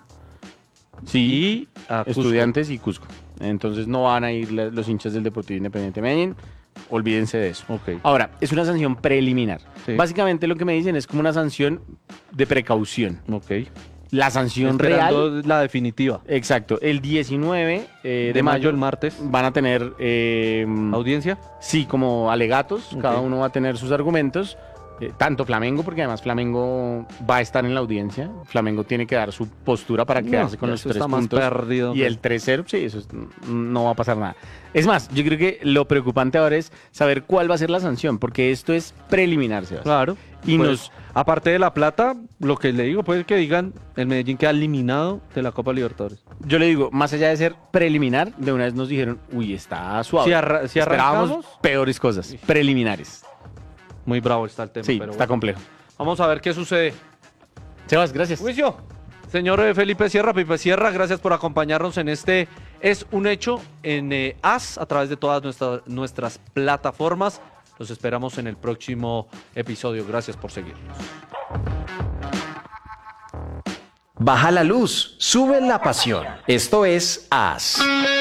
Sí, y a Cusco. Estudiantes y Cusco. Entonces no van a ir la- los hinchas del Deportivo Independiente Medellín. Olvídense de eso. Ok. Ahora, es una sanción preliminar. Sí. Básicamente lo que me dicen es como una sanción de precaución. Ok. La sanción Esperando real, la definitiva. exacto, el diecinueve eh, de, de mayo, mayo el martes. van a tener, eh, Audiencia. sí, como alegatos, Ok. cada uno va a tener sus argumentos Eh, tanto Flamengo, porque además Flamengo va a estar en la audiencia. Flamengo tiene que dar su postura para No, quedarse con ya los eso tres está más puntos. perdido Y que- el tres cero, sí, eso es- no va a pasar nada. Es más, yo creo que lo preocupante ahora es saber cuál va a ser la sanción, porque esto es preliminar, Sebas. Claro. Y Y nos- aparte de la plata, lo que le digo, puede que digan, el Medellín queda eliminado de la Copa Libertadores. Yo le digo, más allá de ser preliminar, de una vez nos dijeron, uy, está suave. Si arra- si Esperábamos arrancamos- peores cosas, preliminares. Muy bravo está el tema. Sí, pero está bueno. complejo. Vamos a ver qué sucede. Sebas, gracias. Juicio. Señor eh, Felipe Sierra, Pipe Sierra, gracias por acompañarnos en este Es un Hecho en eh, A S a través de todas nuestra- nuestras plataformas. Los esperamos en el próximo episodio. Gracias por seguirnos. Baja la luz, sube la pasión. Esto es A S.